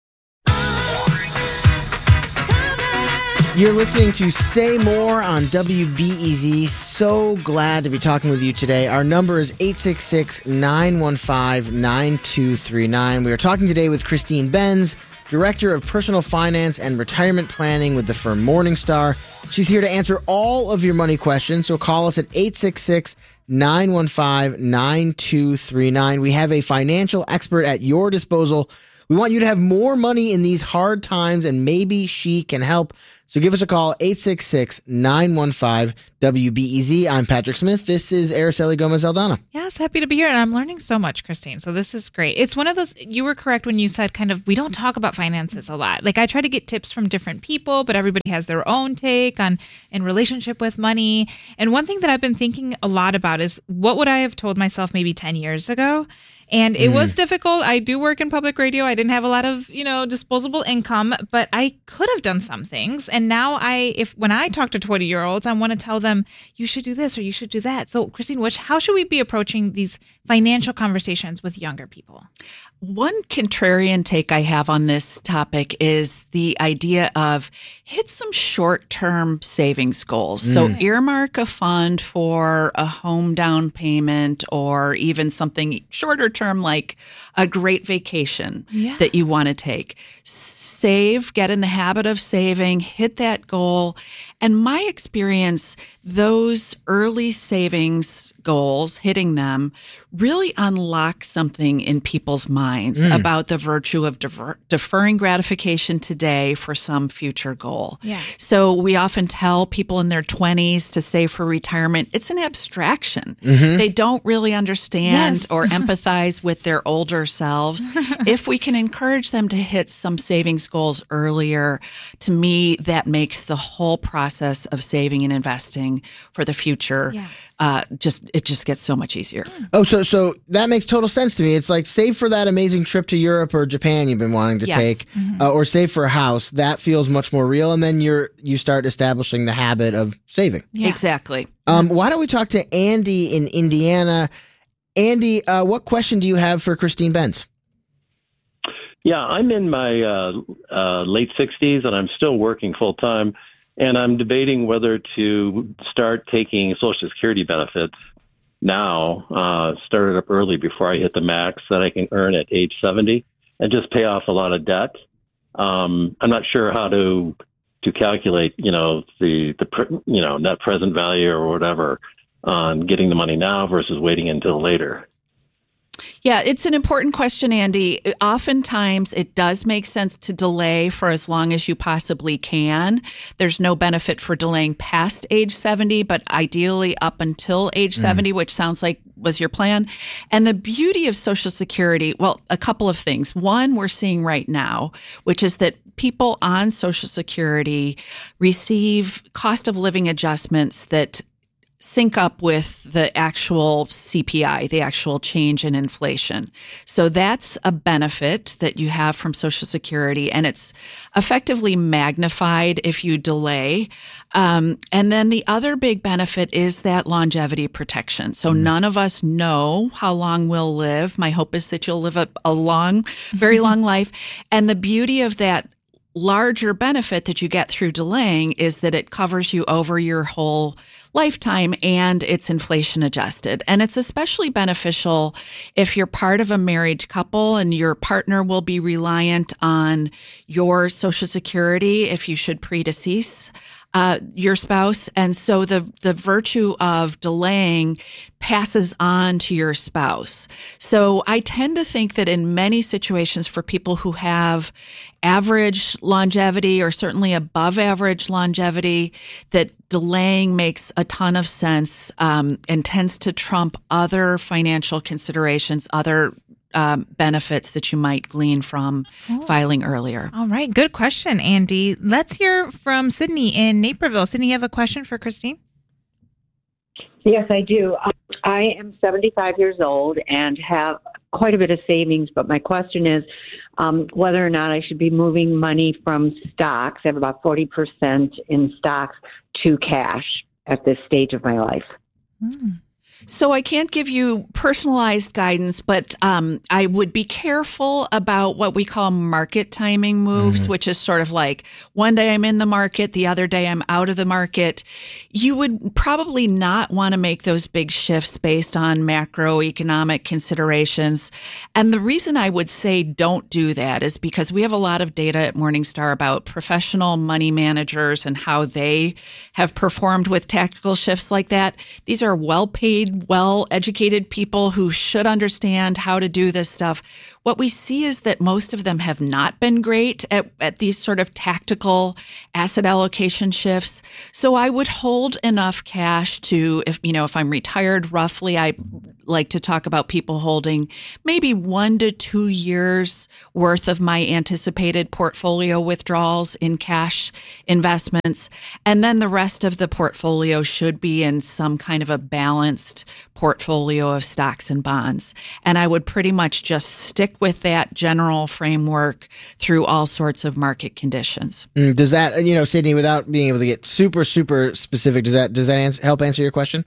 Speaker 8: You're listening to Say More on W B E Z. So glad to be talking with you today. Our number is eight six six, nine one five, nine two three nine. We are talking today with Christine Benz, Director of Personal Finance and Retirement Planning with the firm Morningstar. She's here to answer all of your money questions, so call us at eight six six, nine one five, nine two three nine. We have a financial expert at your disposal. We want you to have more money in these hard times, and maybe she can help. So give us a call, eight six six, nine one five, W B E Z. I'm Patrick Smith. This is Araceli Gomez-Aldana.
Speaker 9: Yes, happy to be here. And I'm learning so much, Christine. So this is great. It's one of those, you were correct when you said kind of, we don't talk about finances a lot. Like I try to get tips from different people, but everybody has their own take on in relationship with money. And one thing that I've been thinking a lot about is what would I have told myself maybe ten years ago? And it mm. was difficult. I do work in public radio. I didn't have a lot of, you know, disposable income, but I could have done some things. And now I, if when I talk to twenty year olds, I want to tell them, you should do this or you should do that. So Christine, which, how should we be approaching these financial conversations with younger people?
Speaker 10: One contrarian take I have on this topic is the idea of hit some short-term savings goals. Mm. So earmark a fund for a home down payment or even something shorter term like a great vacation yeah. that you want to take. Save, get in the habit of saving, hit that goal. And my experience, those early savings goals, hitting them, really unlock something in people's minds mm. about the virtue of defer- deferring gratification today for some future goal.
Speaker 9: Yeah.
Speaker 10: So we often tell people in their twenties to save for retirement. It's an abstraction. Mm-hmm. They don't really understand yes. or empathize with their older selves. If we can encourage them to hit some savings goals earlier, to me, that makes the whole process of saving and investing for the future yeah. uh, just it just gets so much easier.
Speaker 8: Oh, so so that makes total sense to me. It's like save for that amazing trip to Europe or Japan you've been wanting to
Speaker 10: yes.
Speaker 8: take, mm-hmm. uh, or save for a house. That feels much more real, and then you're you start establishing the habit of saving.
Speaker 10: Yeah. Exactly.
Speaker 8: Um, why don't we talk to Andy in Indiana? Andy, uh, what question do you have for Christine Benz?
Speaker 12: Yeah, I'm in my uh, uh, late sixties, and I'm still working full time. And I'm debating whether to start taking Social Security benefits now, uh, start it up early before I hit the max that I can earn at age seventy, and just pay off a lot of debt. Um, I'm not sure how to to calculate, you know, the the you know net present value or whatever on getting the money now versus waiting until later.
Speaker 10: Yeah, it's an important question, Andy. Oftentimes, it does make sense to delay for as long as you possibly can. There's no benefit for delaying past age seventy, but ideally up until age mm. seventy, which sounds like was your plan. And the beauty of Social Security, well, a couple of things. One, we're seeing right now, which is that people on Social Security receive cost of living adjustments that sync up with the actual C P I, the actual change in inflation. So that's a benefit that you have from Social Security, and it's effectively magnified if you delay. Um, and then the other big benefit is that longevity protection. So mm. none of us know how long we'll live. My hope is that you'll live a, a long, very long life. And the beauty of that larger benefit that you get through delaying is that it covers you over your whole lifetime and it's inflation adjusted. And it's especially beneficial if you're part of a married couple and your partner will be reliant on your Social Security if you should predecease uh, your spouse. And so the, the virtue of delaying passes on to your spouse. So I tend to think that in many situations for people who have average longevity or certainly above average longevity, that delaying makes a ton of sense um, and tends to trump other financial considerations, other um, benefits that you might glean from oh. filing earlier.
Speaker 9: All right. Good question, Andy. Let's hear from Sydney in Naperville. Sydney, you have a question for Christine?
Speaker 13: Yes, I do. I am seventy-five years old and have quite a bit of savings, but my question is um, whether or not I should be moving money from stocks, I have about forty percent in stocks, to cash at this stage of my life.
Speaker 10: Mm. So I can't give you personalized guidance, but um, I would be careful about what we call market timing moves, mm-hmm. which is sort of like one day I'm in the market, the other day I'm out of the market. You would probably not want to make those big shifts based on macroeconomic considerations. And the reason I would say don't do that is because we have a lot of data at Morningstar about professional money managers and how they have performed with tactical shifts like that. These are well-paid, well-educated people who should understand how to do this stuff. What we see is that most of them have not been great at, at these sort of tactical asset allocation shifts. So I would hold enough cash to, if you know, if I'm retired roughly, I like to talk about people holding maybe one to two years worth of my anticipated portfolio withdrawals in cash investments. And then the rest of the portfolio should be in some kind of a balanced portfolio of stocks and bonds. And I would pretty much just stick with that general framework through all sorts of market conditions.
Speaker 8: Mm, does that, you know, Sydney, without being able to get super, super specific, does that does that answer, help answer your question?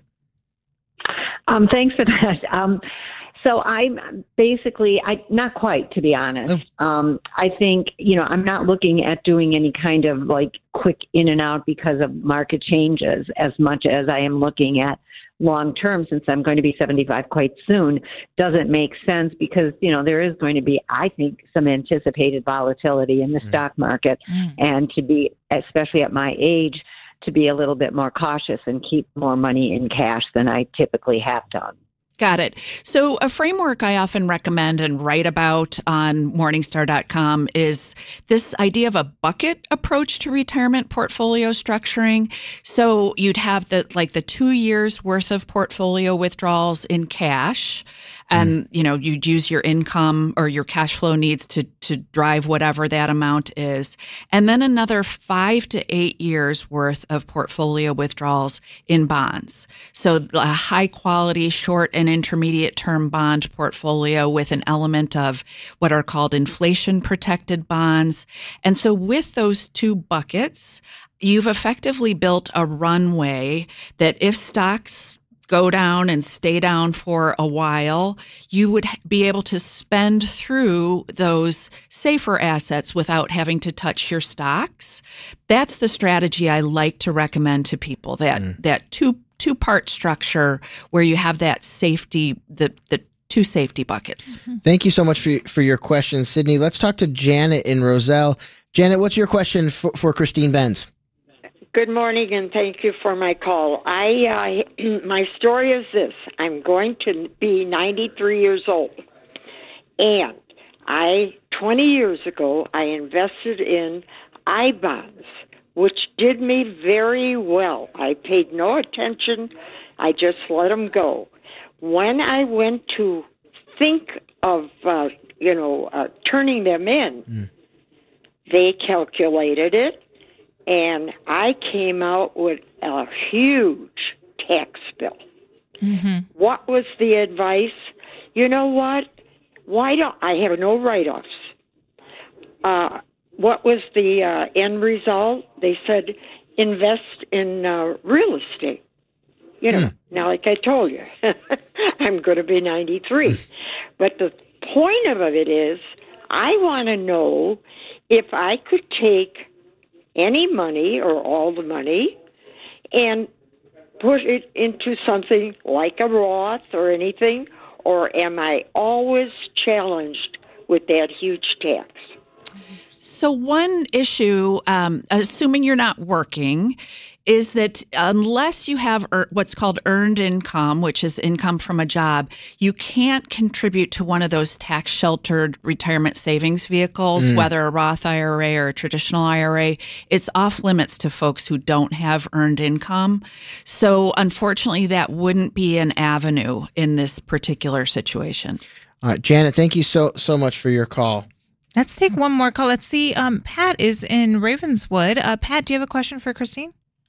Speaker 13: Um, thanks for that. Um, so I'm basically, I not quite, to be honest. Oh. Um, I think, you know, I'm not looking at doing any kind of like quick in and out because of market changes as much as I am looking at long term, since I'm going to be seventy-five quite soon. Doesn't make sense because, you know, there is going to be, I think, some anticipated volatility in the mm. stock market, mm. and to be, especially at my age, to be a little bit more cautious and keep more money in cash than I typically have done.
Speaker 10: Got it. So a framework I often recommend and write about on Morningstar dot com is this idea of a bucket approach to retirement portfolio structuring. So you'd have the like the two years worth of portfolio withdrawals in cash. And, you know, you'd use your income or your cash flow needs to, to drive whatever that amount is. And then another five to eight years worth of portfolio withdrawals in bonds. So a high quality, short and intermediate term bond portfolio with an element of what are called inflation protected bonds. And so with those two buckets, you've effectively built a runway that if stocks go down and stay down for a while, you would be able to spend through those safer assets without having to touch your stocks. That's the strategy I like to recommend to people, that mm. that two two part structure where you have that safety, the the two safety buckets.
Speaker 8: Mm-hmm. Thank you so much for for your question, Sydney. Let's talk to Janet in Roselle. Janet, what's your question for, for Christine Benz?
Speaker 14: Good morning, and thank you for my call. I uh, my story is this: I'm going to be ninety-three years old, and I twenty years ago I invested in I bonds, which did me very well. I paid no attention; I just let them go. When I went to think of uh, you know uh, turning them in, mm. they calculated it. And I came out with a huge tax bill. Mm-hmm. What was the advice? You know what? Why don't I have no write-offs? Uh, what was the uh, end result? They said invest in uh, real estate. You know, mm. now like I told you, I'm going to be ninety-three. But the point of it is, I want to know if I could take any money or all the money and put it into something like a Roth or anything, or am I always challenged with that huge tax?
Speaker 10: So one issue, um, assuming you're not working, is that unless you have er- what's called earned income, which is income from a job, you can't contribute to one of those tax-sheltered retirement savings vehicles, mm. whether a Roth I R A or a traditional I R A. It's off limits to folks who don't have earned income. So unfortunately, that wouldn't be an avenue in this particular situation.
Speaker 8: All right, Janet, thank you so so much for your call.
Speaker 9: Let's take one more call. Let's see. Um, Pat is in Ravenswood. Uh, Pat, do you have a question for Christine?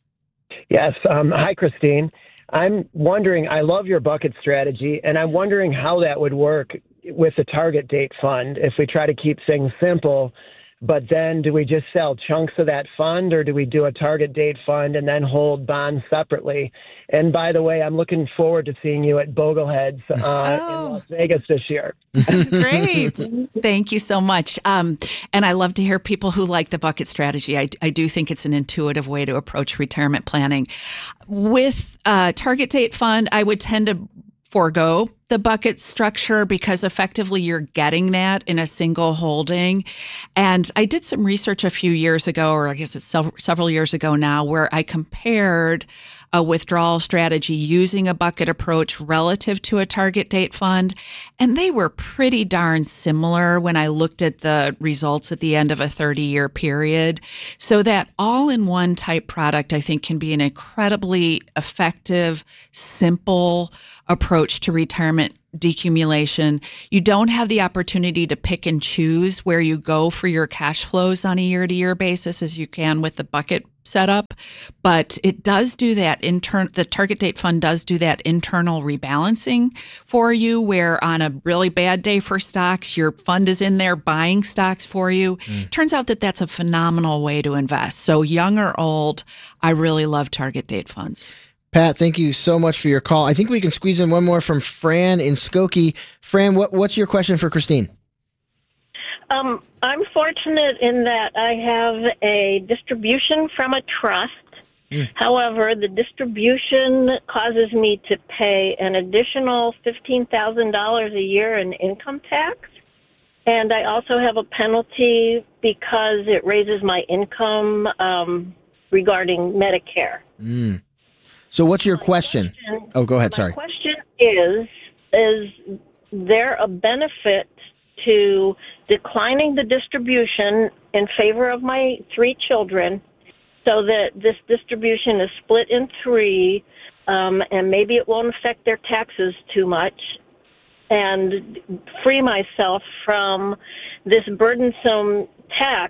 Speaker 15: Yes. Um, hi, Christine. I'm wondering, I love your bucket strategy, and I'm wondering how that would work with the target date fund if we try to keep things simple. But then do we just sell chunks of that fund, or do we do a target date fund and then hold bonds separately? And by the way, I'm looking forward to seeing you at Bogleheads uh, oh. in Las Vegas this year.
Speaker 10: Great. Thank you so much. Um, and I love to hear people who like the bucket strategy. I, I do think it's an intuitive way to approach retirement planning. With a target date fund, I would tend to forego the bucket structure because effectively you're getting that in a single holding. And I did some research a few years ago, or I guess it's several, several years ago now, where I compared a withdrawal strategy using a bucket approach relative to a target date fund. And they were pretty darn similar when I looked at the results at the end of a thirty-year period. So that all-in-one type product, I think, can be an incredibly effective, simple approach to retirement decumulation. You don't have the opportunity to pick and choose where you go for your cash flows on a year-to-year basis as you can with the bucket setup, but it does do that intern. The target date fund does do that internal rebalancing for you, where on a really bad day for stocks, your fund is in there buying stocks for you. Mm. Turns out that that's a phenomenal way to invest. So young or old, I really love target date funds.
Speaker 8: Pat, thank you so much for your call. I think we can squeeze in one more from Fran in Skokie. Fran, what, what's your question for Christine?
Speaker 16: Um, I'm fortunate in that I have a distribution from a trust. Mm. However, the distribution causes me to pay an additional fifteen thousand dollars a year in income tax. And I also have a penalty because it raises my income um, regarding Medicare.
Speaker 8: Mm. So what's your question? question? Oh, go ahead.
Speaker 16: My
Speaker 8: Sorry.
Speaker 16: question is, is there a benefit to declining the distribution in favor of my three children so that this distribution is split in three, um, and maybe it won't affect their taxes too much, and free myself from this burdensome tax?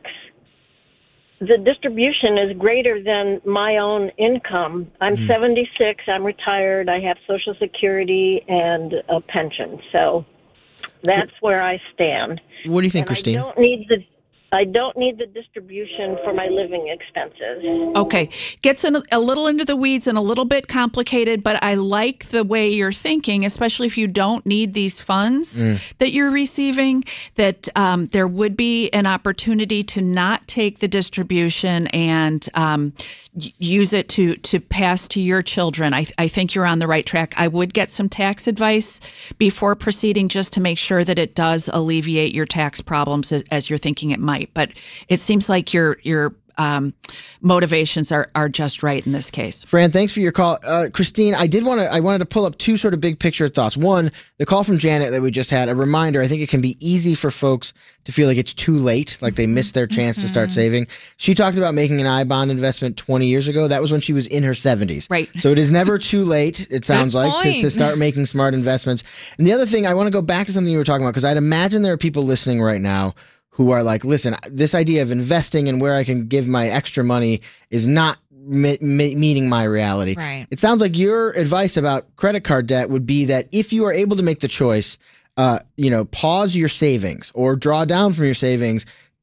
Speaker 16: The distribution is greater than my own income. I'm mm. seventy-six. I'm retired. I have Social Security and a pension. So that's where I stand.
Speaker 8: What do you think,
Speaker 16: and
Speaker 8: Christine?
Speaker 16: I don't need the I don't need the distribution for my living expenses.
Speaker 10: Okay. Gets in a little into the weeds and a little bit complicated, but I like the way you're thinking, especially if you don't need these funds mm. that you're receiving, that um, there would be an opportunity to not take the distribution and um, use it to, to pass to your children. I, I think you're on the right track. I would get some tax advice before proceeding just to make sure that it does alleviate your tax problems as, as you're thinking it might. But it seems like your your um, motivations are, are just right in this case.
Speaker 8: Fran, thanks for your call. Uh, Christine, I did want to I wanted to pull up two sort of big picture thoughts. One, the call from Janet that we just had, a reminder. I think it can be easy for folks to feel like it's too late, like they missed their chance mm-hmm. to start saving. She talked about making an I-bond investment twenty years ago. That was when she was in her seventies.
Speaker 10: Right.
Speaker 8: So it is never too late, it sounds Good like, to, to start making smart investments. And the other thing, I want to go back to something you were talking about, because I'd imagine there are people listening right now who are like, listen, this idea of investing and where I can give my extra money is not me- me- meeting my reality.
Speaker 9: Right.
Speaker 8: It sounds like your advice about credit card debt would be that if you are able to make the choice, uh, you know, pause your savings or draw down from your savings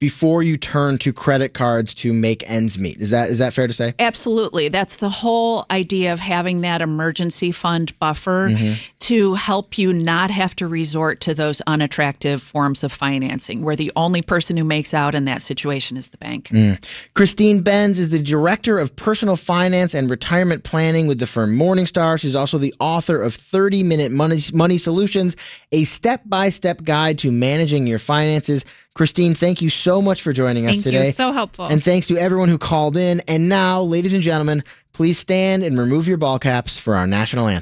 Speaker 8: before you turn to credit cards to make ends meet. Is that is that fair to say?
Speaker 10: Absolutely. That's the whole idea of having that emergency fund buffer
Speaker 8: Mm-hmm.
Speaker 10: to help you not have to resort to those unattractive forms of financing where the only person who makes out in that situation is the bank.
Speaker 8: Mm. Christine Benz is the Director of Personal Finance and Retirement Planning with the firm Morningstar. She's also the author of thirty minute Money, Money Solutions, a step-by-step guide to managing your finances. Christine, thank you so much for joining us
Speaker 9: Thank
Speaker 8: today.
Speaker 9: you. So helpful.
Speaker 8: And thanks to everyone who called in. And now, ladies and gentlemen, please stand and remove your ball caps for our national anthem.